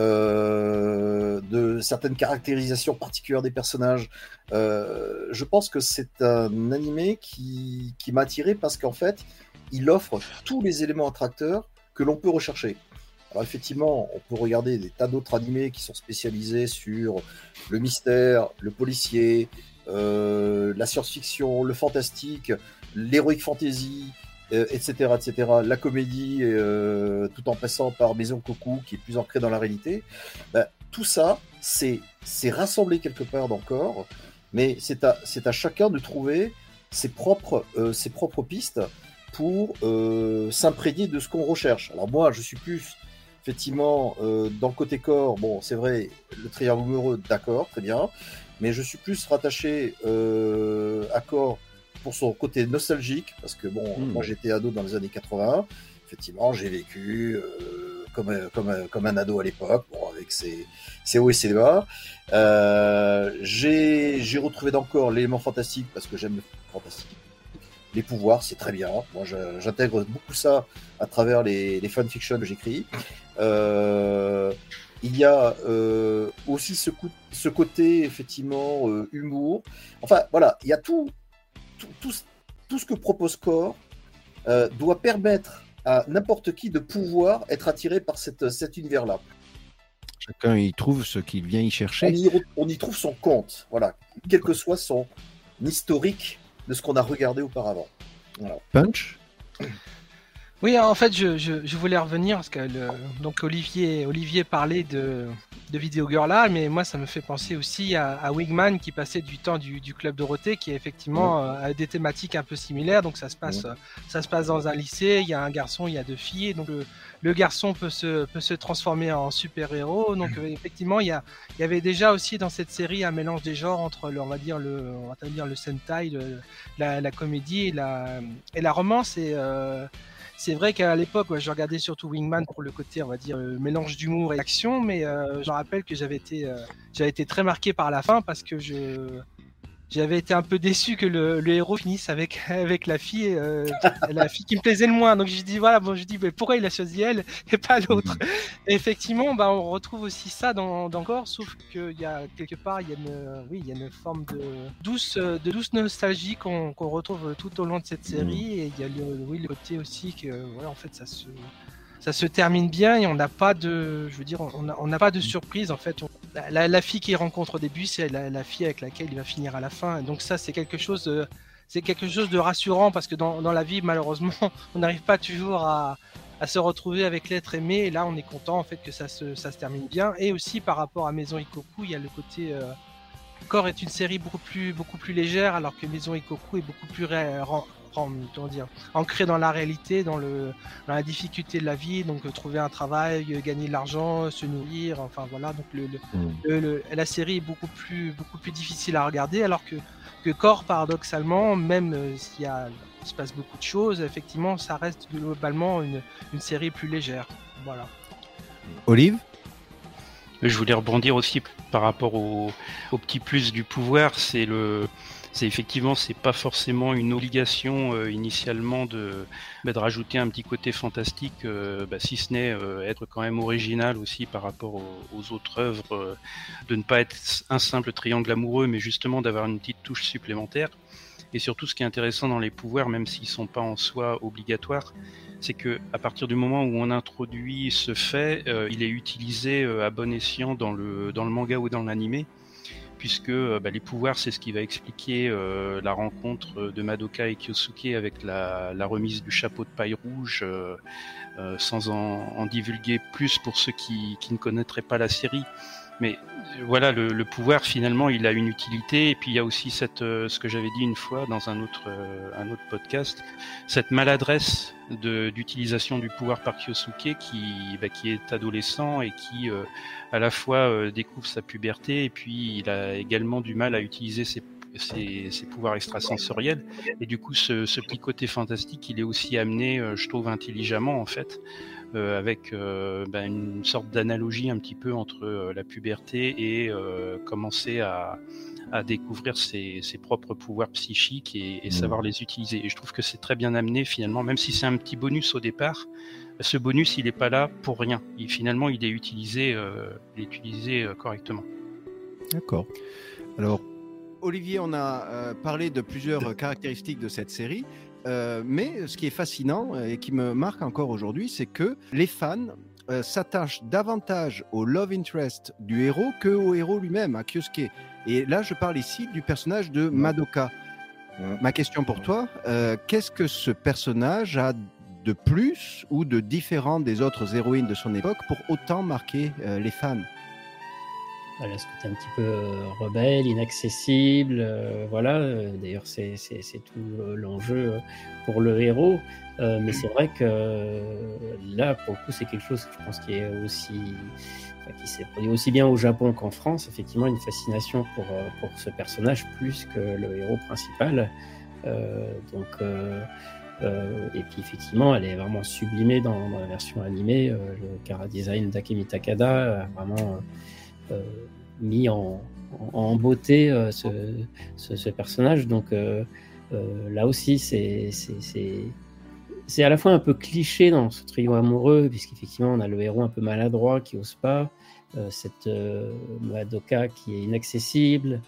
de certaines caractérisations particulières des personnages. Je pense que c'est un animé qui m'a attiré, parce qu'en fait, il offre tous les éléments attracteurs que l'on peut rechercher. Alors effectivement, on peut regarder des tas d'autres animés qui sont spécialisés sur le mystère, le policier, la science-fiction, le fantastique, l'heroic fantasy, etc., etc. La comédie, tout en passant par Maison Coucou, qui est plus ancrée dans la réalité. Tout ça, c'est rassemblé quelque part dans Core, mais c'est à chacun de trouver ses propres pistes pour s'imprégner de ce qu'on recherche. Alors moi, je suis plus effectivement dans le côté Core. Bon, c'est vrai, le triangle amoureux, d'accord, très bien, mais je suis plus rattaché à Core pour son côté nostalgique, parce que bon, moi j'étais ado dans les années 80. Effectivement, j'ai vécu comme un ado à l'époque, bon, avec ses hauts et ses bas. J'ai retrouvé encore l'élément fantastique, parce que j'aime le fantastique. Les pouvoirs, c'est très bien. Moi, j'intègre beaucoup ça à travers les fanfictions que j'écris. Il y a aussi ce côté, effectivement, humour. Enfin, voilà, il y a tout ce que propose Core doit permettre à n'importe qui de pouvoir être attiré par cet univers-là.
Chacun y trouve ce qu'il vient y chercher.
On y trouve son compte, voilà, quel que soit son historique de ce qu'on a regardé auparavant. Voilà.
Punch.
Oui, en fait, je voulais revenir parce que donc Olivier parlait de Video Girl là, mais moi ça me fait penser aussi à Wingman qui passait du temps du Club Dorothée, qui est effectivement a des thématiques un peu similaires. Donc ça se passe dans un lycée, il y a un garçon, il y a 2 filles, donc le garçon peut se transformer en super-héros. Donc effectivement, il y avait déjà aussi dans cette série un mélange des genres entre on va dire le Sentai, la comédie et la romance. Et c'est vrai qu'à l'époque, je regardais surtout Wingman pour le côté, on va dire, mélange d'humour et d'action, mais je me rappelle que j'avais été très marqué par la fin, parce que j'avais été un peu déçu que le héros finisse avec la fille qui me plaisait le moins. Donc je dis mais pourquoi il a choisi elle et pas l'autre? Et effectivement, on retrouve aussi ça dans Core, sauf qu'il y a quelque part, il y a une forme de douce nostalgie qu'on retrouve tout au long de cette série. Et il y a le côté aussi que en fait ça se termine bien et on n'a pas de surprise en fait. La fille qu'il rencontre au début, c'est la fille avec laquelle il va finir à la fin. Donc ça, c'est quelque chose de rassurant, parce que dans la vie, malheureusement, on n'arrive pas toujours à se retrouver avec l'être aimé. Et là, on est content en fait que ça se termine bien. Et aussi par rapport à Maison Ikkoku, il y a le côté Core est une série beaucoup plus légère, alors que Maison Ikkoku est beaucoup plus ancré dans la réalité, dans la difficulté de la vie, donc trouver un travail, gagner de l'argent, se nourrir, enfin voilà. Donc la série est beaucoup plus difficile à regarder, alors que Core, paradoxalement, même s'il se passe beaucoup de choses, effectivement, ça reste globalement une série plus légère. Voilà.
Olive ?
Je voulais rebondir aussi par rapport au petit plus du pouvoir. C'est effectivement, c'est pas forcément une obligation initialement de rajouter un petit côté fantastique, si ce n'est être quand même original aussi par rapport aux autres œuvres, de ne pas être un simple triangle amoureux, mais justement d'avoir une petite touche supplémentaire. Et surtout, ce qui est intéressant dans les pouvoirs, même s'ils sont pas en soi obligatoires, c'est que à partir du moment où on introduit ce fait, il est utilisé à bon escient dans le manga ou dans l'animé, puisque les pouvoirs, c'est ce qui va expliquer la rencontre de Madoka et Kyosuke avec la remise du chapeau de paille rouge, sans en divulguer plus pour ceux qui ne connaîtraient pas la série. Mais voilà, le pouvoir, finalement, il a une utilité. Et puis il y a aussi ce que j'avais dit une fois dans un autre podcast, cette maladresse d'utilisation du pouvoir par Kyosuke qui est adolescent et qui à la fois découvre sa puberté, et puis il a également du mal à utiliser ses pouvoirs extrasensoriels. Et du coup, ce petit côté fantastique, il est aussi amené, je trouve, intelligemment en fait. Avec une sorte d'analogie un petit peu entre la puberté et commencer à découvrir ses propres pouvoirs psychiques et savoir les utiliser. Et je trouve que c'est très bien amené finalement, même si c'est un petit bonus au départ. Ce bonus, il n'est pas là pour rien. Finalement, il est utilisé correctement.
D'accord. Alors, Olivier, on a parlé de plusieurs caractéristiques de cette série. Mais ce qui est fascinant et qui me marque encore aujourd'hui, c'est que les fans s'attachent davantage au love interest du héros qu'au héros lui-même, à Kyosuke. Et là, je parle ici du personnage de Madoka. Ma question pour toi, qu'est-ce que ce personnage a de plus ou de différent des autres héroïnes de son époque pour autant marquer les fans?
Voilà, ce côté un petit peu rebelle, inaccessible, voilà. D'ailleurs, c'est tout l'enjeu pour le héros. Mais c'est vrai que là, pour le coup, c'est quelque chose que je pense qui est aussi, qui s'est produit aussi bien au Japon qu'en France. Effectivement, une fascination pour ce personnage plus que le héros principal. Et puis effectivement, elle est vraiment sublimée dans la version animée. Le chara-design d'Akemi Takada a vraiment mis en beauté ce personnage. Donc là aussi, c'est à la fois un peu cliché dans ce trio amoureux, puisqu'effectivement, on a le héros un peu maladroit qui n'ose pas, cette Madoka qui est inaccessible,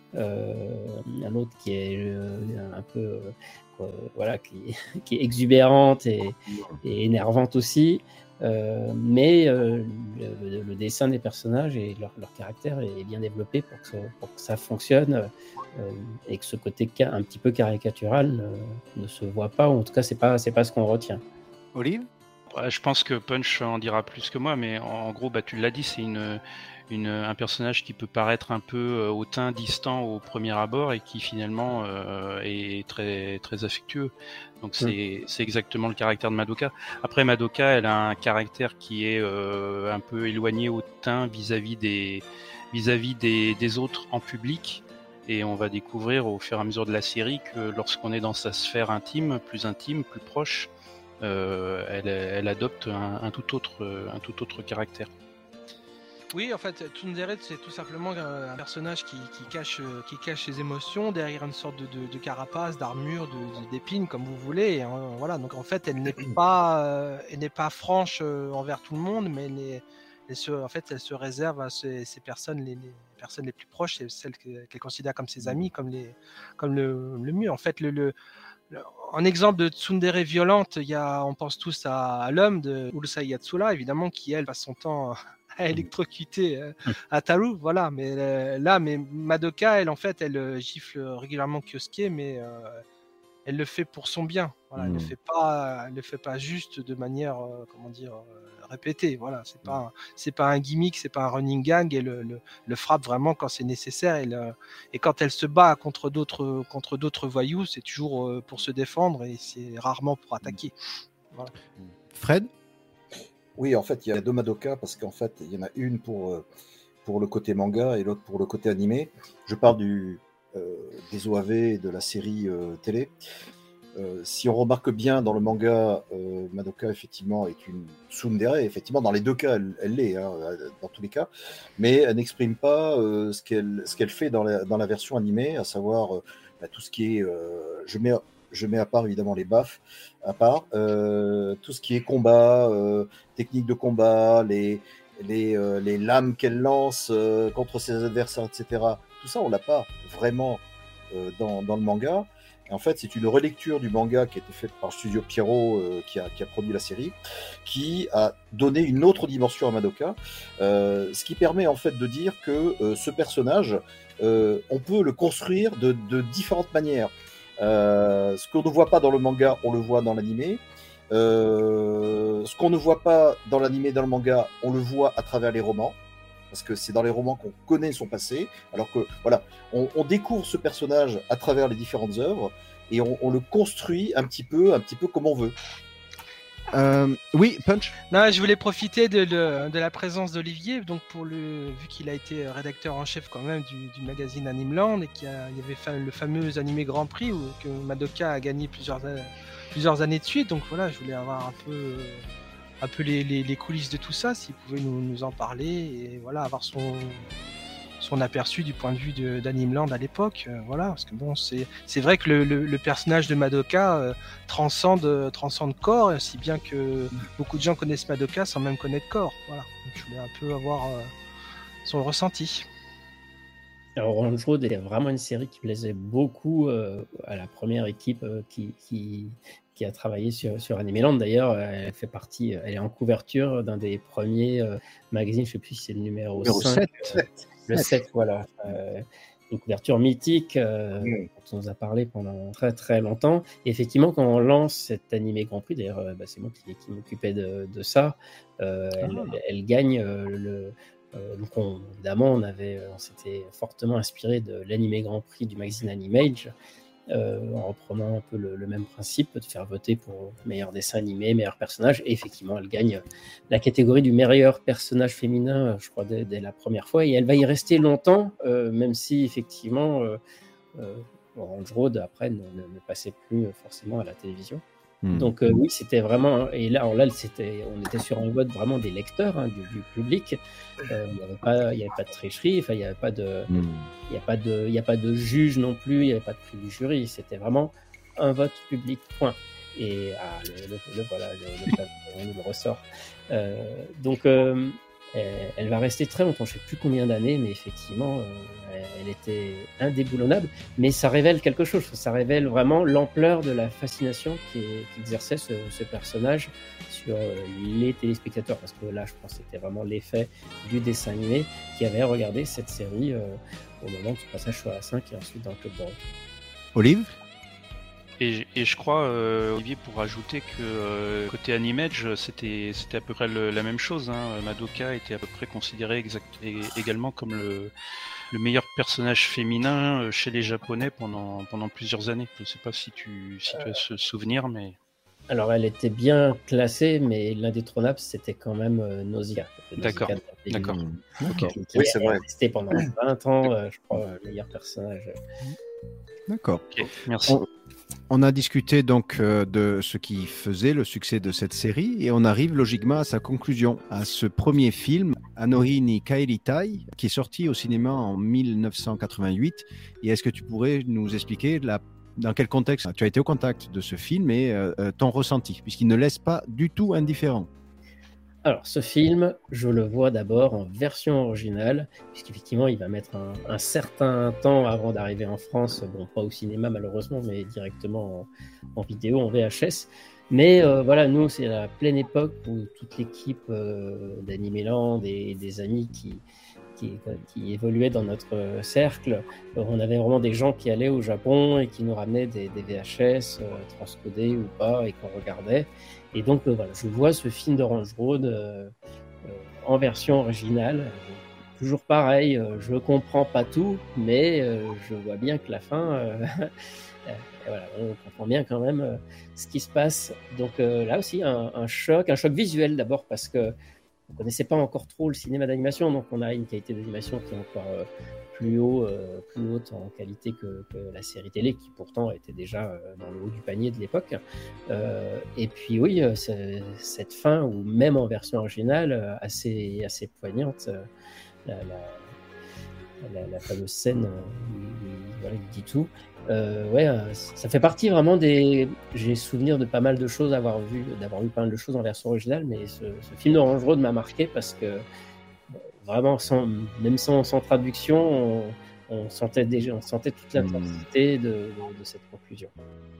un autre qui est un peu voilà, qui est exubérante et énervante aussi. Mais le dessin des personnages et leur caractère est bien développé pour que ça fonctionne et que ce côté un petit peu caricatural ne se voit pas, ou en tout cas c'est pas ce qu'on retient.
Olive?
Je pense que Punch en dira plus que moi, mais en gros, tu l'as dit, c'est un personnage qui peut paraître un peu hautain, distant au premier abord et qui finalement est très, très affectueux. Donc c'est exactement le caractère de Madoka. Après, Madoka, elle a un caractère qui est un peu éloigné, hautain vis-à-vis des autres en public. Et on va découvrir au fur et à mesure de la série que lorsqu'on est dans sa sphère intime, plus proche, elle adopte un tout autre caractère.
Oui, en fait, Tsundere, c'est tout simplement un personnage qui cache ses émotions derrière une sorte de carapace, d'armure, d'épines, comme vous voulez. Et, voilà. Donc en fait, elle n'est pas franche envers tout le monde, mais elle se réserve à ces personnes, les personnes les plus proches, c'est celles qu'elle considère comme ses amis, comme le mieux. En fait, un exemple de tsundere violente, on pense tous à l'homme de Urusei Yatsura, évidemment, qui elle passe son temps à électrocuter Ataru, voilà. Mais Madoka, elle en fait, elle gifle régulièrement Kyosuke, mais elle le fait pour son bien. Voilà, elle le fait pas juste de manière, répétée. Voilà, c'est pas un gimmick, c'est pas un running gag. Elle le frappe vraiment quand c'est nécessaire. Et quand elle se bat contre d'autres voyous, c'est toujours pour se défendre et c'est rarement pour attaquer. Voilà.
Fred?
Oui, en fait, il y a deux Madoka parce qu'en fait, il y en a une pour le côté manga et l'autre pour le côté animé. Je parle des OAV et de la série télé. Si on remarque bien dans le manga, Madoka effectivement est une tsundere. Effectivement, dans les deux cas, elle l'est, hein, dans tous les cas, mais elle n'exprime pas ce qu'elle fait dans la version animée, à savoir tout ce qui est, je mets à part évidemment les baffes, à part tout ce qui est combat, technique de combat, les lames qu'elle lance contre ses adversaires, etc. Tout ça, on l'a pas vraiment dans le manga. En fait, c'est une relecture du manga qui a été faite par Studio Pierrot, qui a produit la série, qui a donné une autre dimension à Madoka, ce qui permet en fait de dire que ce personnage, on peut le construire de différentes manières. Ce qu'on ne voit pas dans le manga, on le voit dans l'animé. Ce qu'on ne voit pas dans l'animé et dans le manga, on le voit à travers les romans. Parce que c'est dans les romans qu'on connaît son passé, alors que voilà, on découvre ce personnage à travers les différentes œuvres et on le construit un petit peu comme on veut.
Oui, Punch.
Non, je voulais profiter de la présence d'Olivier, donc vu qu'il a été rédacteur en chef quand même du magazine Animeland et il y avait le fameux animé Grand Prix que Madoka a gagné plusieurs années de suite. Donc voilà, je voulais avoir un peu les coulisses de tout ça, s'il pouvait nous en parler et voilà, avoir son aperçu du point de vue d'Animeland à l'époque. Voilà, parce que bon, c'est vrai que le personnage de Madoka transcende corps, si bien que beaucoup de gens connaissent Madoka sans même connaître corps. Voilà, donc je voulais un peu avoir son ressenti.
Alors, Orange Road est vraiment une série qui plaisait beaucoup à la première équipe qui a travaillé sur Animeland. D'ailleurs, elle fait partie, elle est en couverture d'un des premiers magazines, je ne sais plus si c'est le numéro 5. Le 7, voilà. une couverture mythique dont on nous a parlé pendant très très longtemps. Et effectivement, quand on lance cet animé Grand Prix, d'ailleurs, c'est moi qui m'occupais de ça, elle gagne donc évidemment, on s'était fortement inspiré de l'animé Grand Prix du magazine Animage, en reprenant un peu le même principe de faire voter pour meilleur dessin animé, meilleur personnage. Et effectivement, elle gagne la catégorie du meilleur personnage féminin, je crois, dès la première fois. Et elle va y rester longtemps, même si effectivement, Orange Road, après, ne passait plus forcément à la télévision. Donc oui, c'était vraiment, et là on était sur un vote vraiment des lecteurs, hein, du public. Il n'y avait pas de tricherie, enfin il n'y avait pas de, il y a pas de juge non plus, il n'y avait pas de prix du jury. C'était vraiment un vote public, point. Et voilà, on nous le ressort. Donc elle va rester très longtemps, je ne sais plus combien d'années, mais effectivement, elle était indéboulonnable. Mais ça révèle quelque chose, ça révèle vraiment l'ampleur de la fascination qu'exerçait ce personnage sur les téléspectateurs. Parce que là, je pense que c'était vraiment l'effet du dessin animé qui avait regardé cette série au moment de son passage sur la 5 et ensuite dans le Club Dorothée.
Olive ?
Et je crois, Olivier, pour ajouter que côté Animage, c'était à peu près la même chose. Hein. Madoka était à peu près considérée également comme le meilleur personnage féminin chez les Japonais pendant plusieurs années. Je ne sais pas si tu as ce souvenir, mais...
Alors, elle était bien classée, mais l'indétrônable, c'était quand même Nausicaa.
D'accord.
Okay.
Oui, c'est vrai.
C'était pendant 20 ans, je crois, le meilleur personnage.
D'accord.
Okay, merci.
On a discuté donc de ce qui faisait le succès de cette série et on arrive logiquement à sa conclusion, à ce premier film, Anohi ni Kaeritai, qui est sorti au cinéma en 1988. Et est-ce que tu pourrais nous expliquer dans quel contexte tu as été au contact de ce film et ton ressenti, puisqu'il ne laisse pas du tout indifférent?
Alors, ce film, je le vois d'abord en version originale, puisqu'effectivement, il va mettre un certain temps avant d'arriver en France, bon, pas au cinéma malheureusement, mais directement en vidéo, en VHS. Mais voilà, nous, c'est la pleine époque où toute l'équipe d'Animeland et des amis qui évoluaient dans notre cercle, on avait vraiment des gens qui allaient au Japon et qui nous ramenaient des VHS transcodés ou pas et qu'on regardait. Et donc voilà, je vois ce film d'Orange Road en version originale. Toujours pareil, je comprends pas tout, mais je vois bien que la fin, voilà, on comprend bien quand même ce qui se passe. Donc là aussi, un choc visuel d'abord parce que on ne connaissait pas encore trop le cinéma d'animation, donc on a une qualité d'animation qui est encore plus haute en qualité que la série télé, qui pourtant était déjà dans le haut du panier de l'époque. Et puis oui, cette fin, ou même en version originale, assez poignante, la fameuse scène où il dit tout. Ça fait partie vraiment j'ai souvenir de pas mal de choses, d'avoir vu pas mal de choses en version originale, mais ce film d'Orange Road m'a marqué parce que vraiment, même sans traduction, on sentait toute l'intensité de cette conclusion.
Punch ?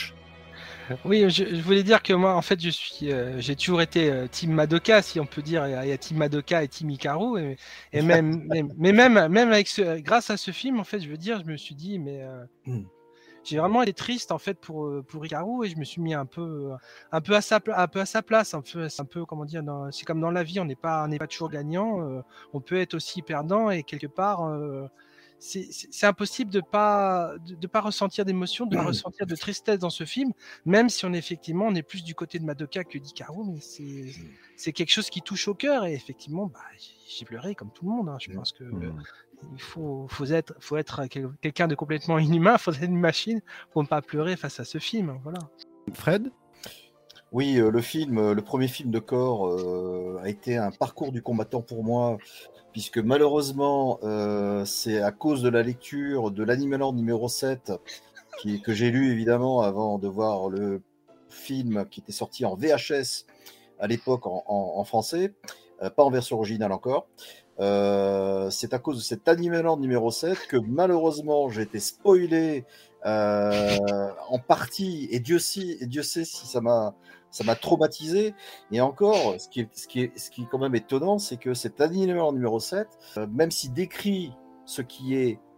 Oui, je voulais dire que moi, en fait, j'ai toujours été Team Madoka, si on peut dire. Il y a Team Madoka et Team Hikaru, et même avec grâce à ce film, en fait, je veux dire, je me suis dit, mais j'ai vraiment été triste en fait pour Hikaru, et je me suis mis un peu à sa place, un peu comment dire, c'est comme dans la vie, on n'est pas toujours gagnant, on peut être aussi perdant, et quelque part. C'est impossible de pas ressentir d'émotion, de pas ressentir de tristesse dans ce film, même si on est plus du côté de Madoka que d'Hikaru, mais c'est quelque chose qui touche au cœur, et effectivement, j'ai pleuré comme tout le monde. Hein. Je pense que il faut être quelqu'un de complètement inhumain, il faut être une machine pour ne pas pleurer face à ce film. Voilà.
Fred ?
Oui, le premier film de Core a été un parcours du combattant pour moi, puisque malheureusement, c'est à cause de la lecture de l'Animeland numéro 7, que j'ai lu évidemment avant de voir le film qui était sorti en VHS à l'époque en français, pas en version originale encore. C'est à cause de cet Animeland numéro 7 que malheureusement j'ai été spoilé en partie, et Dieu sait si ça m'a traumatisé. Et encore, ce qui est quand même étonnant, c'est que cet Animeland numéro 7, même s'il décrit ce qui est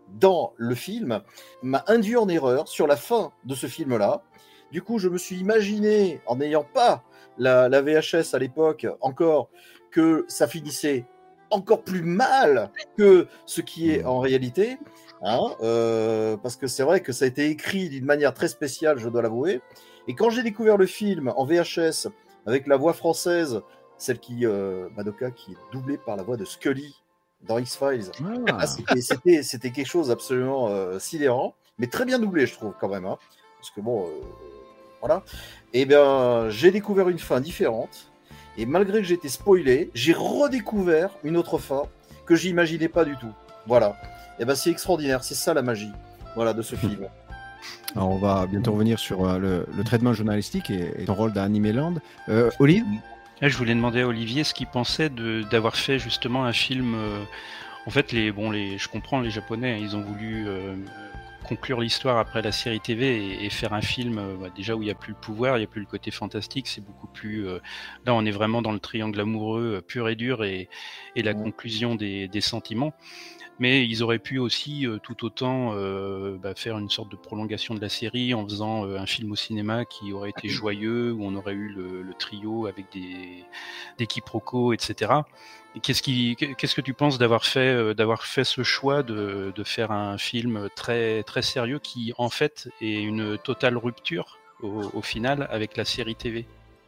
dans le film m'a induit en erreur sur la fin de ce film-là. Du coup, je me suis imaginé, en n'ayant pas la VHS à l'époque encore, que ça finissait encore plus mal que ce qui est en réalité. Parce que c'est vrai que ça a été écrit d'une manière très spéciale, je dois l'avouer. Et quand j'ai découvert le film en VHS avec la voix française, celle Madoka, qui est doublée par la voix de Scully dans X-Files, c'était quelque chose absolument sidérant, mais très bien doublé, je trouve, quand même. Parce que bon, voilà. Et bien, j'ai découvert une fin différente. Et malgré que j'ai été spoilé, j'ai redécouvert une autre fin que j'imaginais pas du tout. Voilà. Et ben c'est extraordinaire, c'est ça la magie, voilà, de ce film.
Alors on va bientôt revenir sur le traitement journalistique et ton rôle dans Animeland. Olive ?
Je voulais demander à Olivier ce qu'il pensait d'avoir fait justement un film. En fait, je comprends les Japonais, ils ont voulu conclure l'histoire après la série TV et faire un film déjà où il n'y a plus le pouvoir, il n'y a plus le côté fantastique, c'est beaucoup plus... là, on est vraiment dans le triangle amoureux pur et dur et la conclusion des sentiments. Mais ils auraient pu aussi tout autant faire une sorte de prolongation de la série en faisant un film au cinéma qui aurait été joyeux, où on aurait eu le trio avec des quiproquos, etc. Et qu'est-ce que tu penses d'avoir fait ce choix de faire un film très, très sérieux qui, en fait, est une totale rupture au final avec la série TV?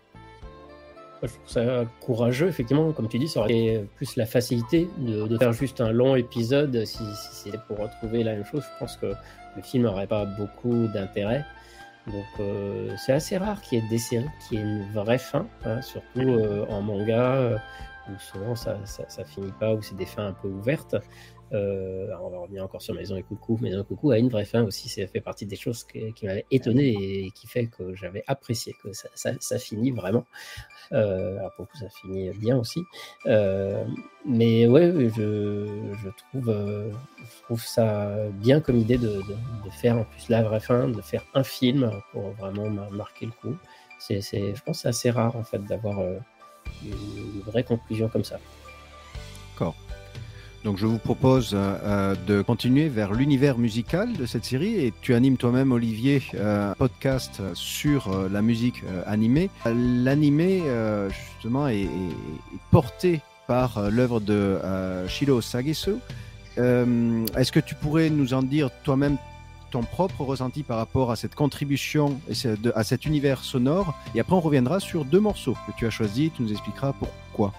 Je trouve ça courageux, effectivement, comme tu dis, ça aurait été plus la facilité de faire juste un long épisode. Si c'était pour retrouver la même chose, je pense que le film n'aurait pas beaucoup d'intérêt. Donc c'est assez rare qu'il y ait des séries qui aient une vraie fin, surtout en manga, où souvent ça finit pas, où c'est des fins un peu ouvertes. Alors on va revenir encore sur Maison et Coucou. Maison et Coucou a une vraie fin aussi, ça fait partie des choses qui m'avaient étonné et qui fait que j'avais apprécié que ça finit vraiment. Alors pour le coup ça finit bien aussi. Mais ouais, je trouve ça bien comme idée de faire en plus la vraie fin, de faire un film pour vraiment marquer le coup. Je pense que c'est assez rare en fait d'avoir une vraie conclusion comme ça.
D'accord. Donc je vous propose de continuer vers l'univers musical de cette série et tu animes toi-même, Olivier, un podcast sur la musique animée. L'animé justement est porté par l'œuvre de Shiro Sagesu. Est-ce que tu pourrais nous en dire toi-même ton propre ressenti par rapport à cette contribution à cet univers sonore, et après on reviendra sur 2 morceaux que tu as choisis, tu nous expliqueras pourquoi.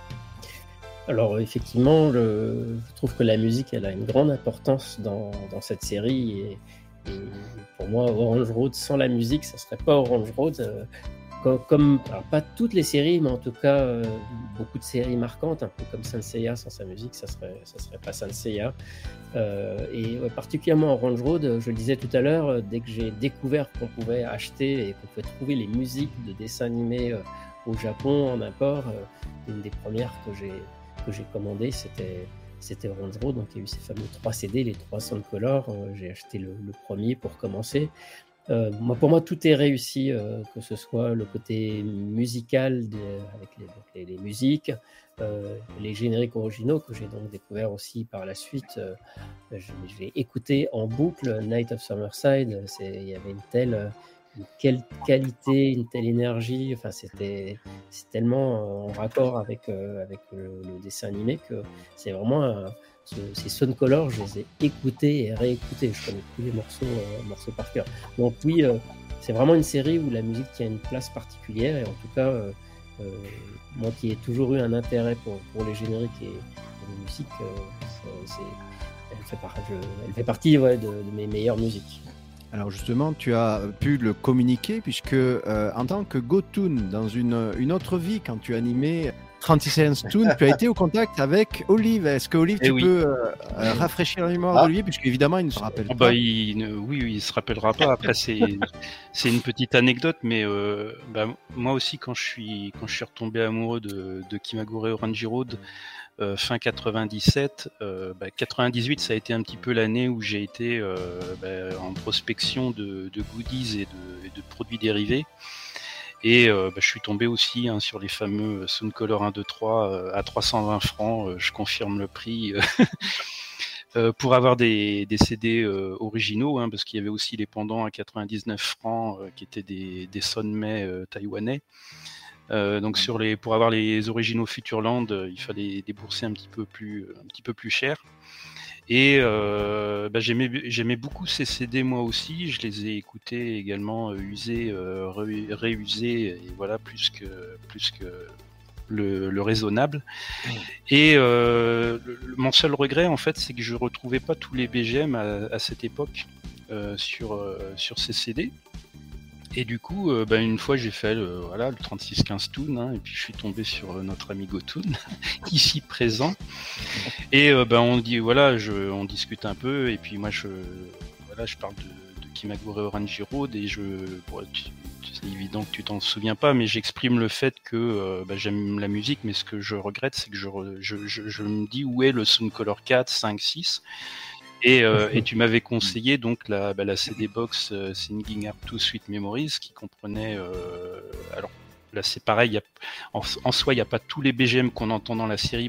Alors effectivement, je trouve que la musique elle a une grande importance dans cette série et pour moi Orange Road sans la musique ça serait pas Orange Road. Comme alors pas toutes les séries mais en tout cas beaucoup de séries marquantes, un peu comme Saint Seiya, sans sa musique ça serait pas Saint Seiya. Particulièrement Orange Road, je le disais tout à l'heure, dès que j'ai découvert qu'on pouvait acheter et qu'on pouvait trouver les musiques de dessins animés au Japon en import, une des premières que j'ai commandé, c'était Orange Road, donc il y a eu ces fameux 3 CD, les 3 Soundcolor. J'ai acheté le premier pour commencer. Pour moi, tout est réussi, que ce soit le côté musical avec les musiques, les génériques originaux que j'ai donc découvert aussi par la suite. J'ai écouté en boucle Night of Summerside. Il y avait une qualité, une telle énergie, enfin c'est tellement en raccord avec le dessin animé que c'est vraiment ces Soundcolor, je les ai écoutés et réécoutés, je connais tous les morceaux par cœur. Donc oui, c'est vraiment une série où la musique tient une place particulière et en tout cas moi qui ai toujours eu un intérêt pour les génériques et les musiques, elle fait partie de mes meilleures musiques.
Alors justement, tu as pu le communiquer puisque en tant que Gotoon, dans une autre vie, quand tu animais 36 Toon, tu as été au contact avec Olive. Est-ce que Olive, peux rafraîchir la mémoire d'Olivier, puisqu'évidemment, il ne se rappelle pas.
Oui, il ne se rappellera pas. Après, c'est une petite anecdote, mais moi aussi, quand je suis retombé amoureux de Kimagure Orange Road, fin 97, 98 ça a été un petit peu l'année où j'ai été en prospection de goodies et de produits dérivés et je suis tombé aussi sur les fameux Soundcolor 1, 2, 3 à 320 francs, je confirme le prix. Pour avoir des CD originaux, hein, parce qu'il y avait aussi les pendants à 99 francs qui étaient des Sonmei taïwanais. Donc pour avoir les originaux Futureland, il fallait débourser un petit peu plus cher. Et j'aimais beaucoup ces CD moi aussi. Je les ai écoutés également, usés, réusés, et voilà, plus que le raisonnable. Et mon seul regret en fait, c'est que je retrouvais pas tous les BGM à cette époque sur ces CD. Et du coup, une fois j'ai fait le 3615 Toon, hein, et puis je suis tombé sur notre ami Gotoon, ici présent. Et on dit on discute un peu, et puis moi je parle de Kimagure Orange Road, et c'est évident que tu t'en souviens pas, mais j'exprime le fait que j'aime la musique, mais ce que je regrette, c'est que je me dis où est le Sound Color 4, 5, 6. Et tu m'avais conseillé donc la CD box Singing Art 2 Sweet Memories, qui comprenait alors là c'est pareil, en soi il n'y a pas tous les BGM qu'on entend dans la série,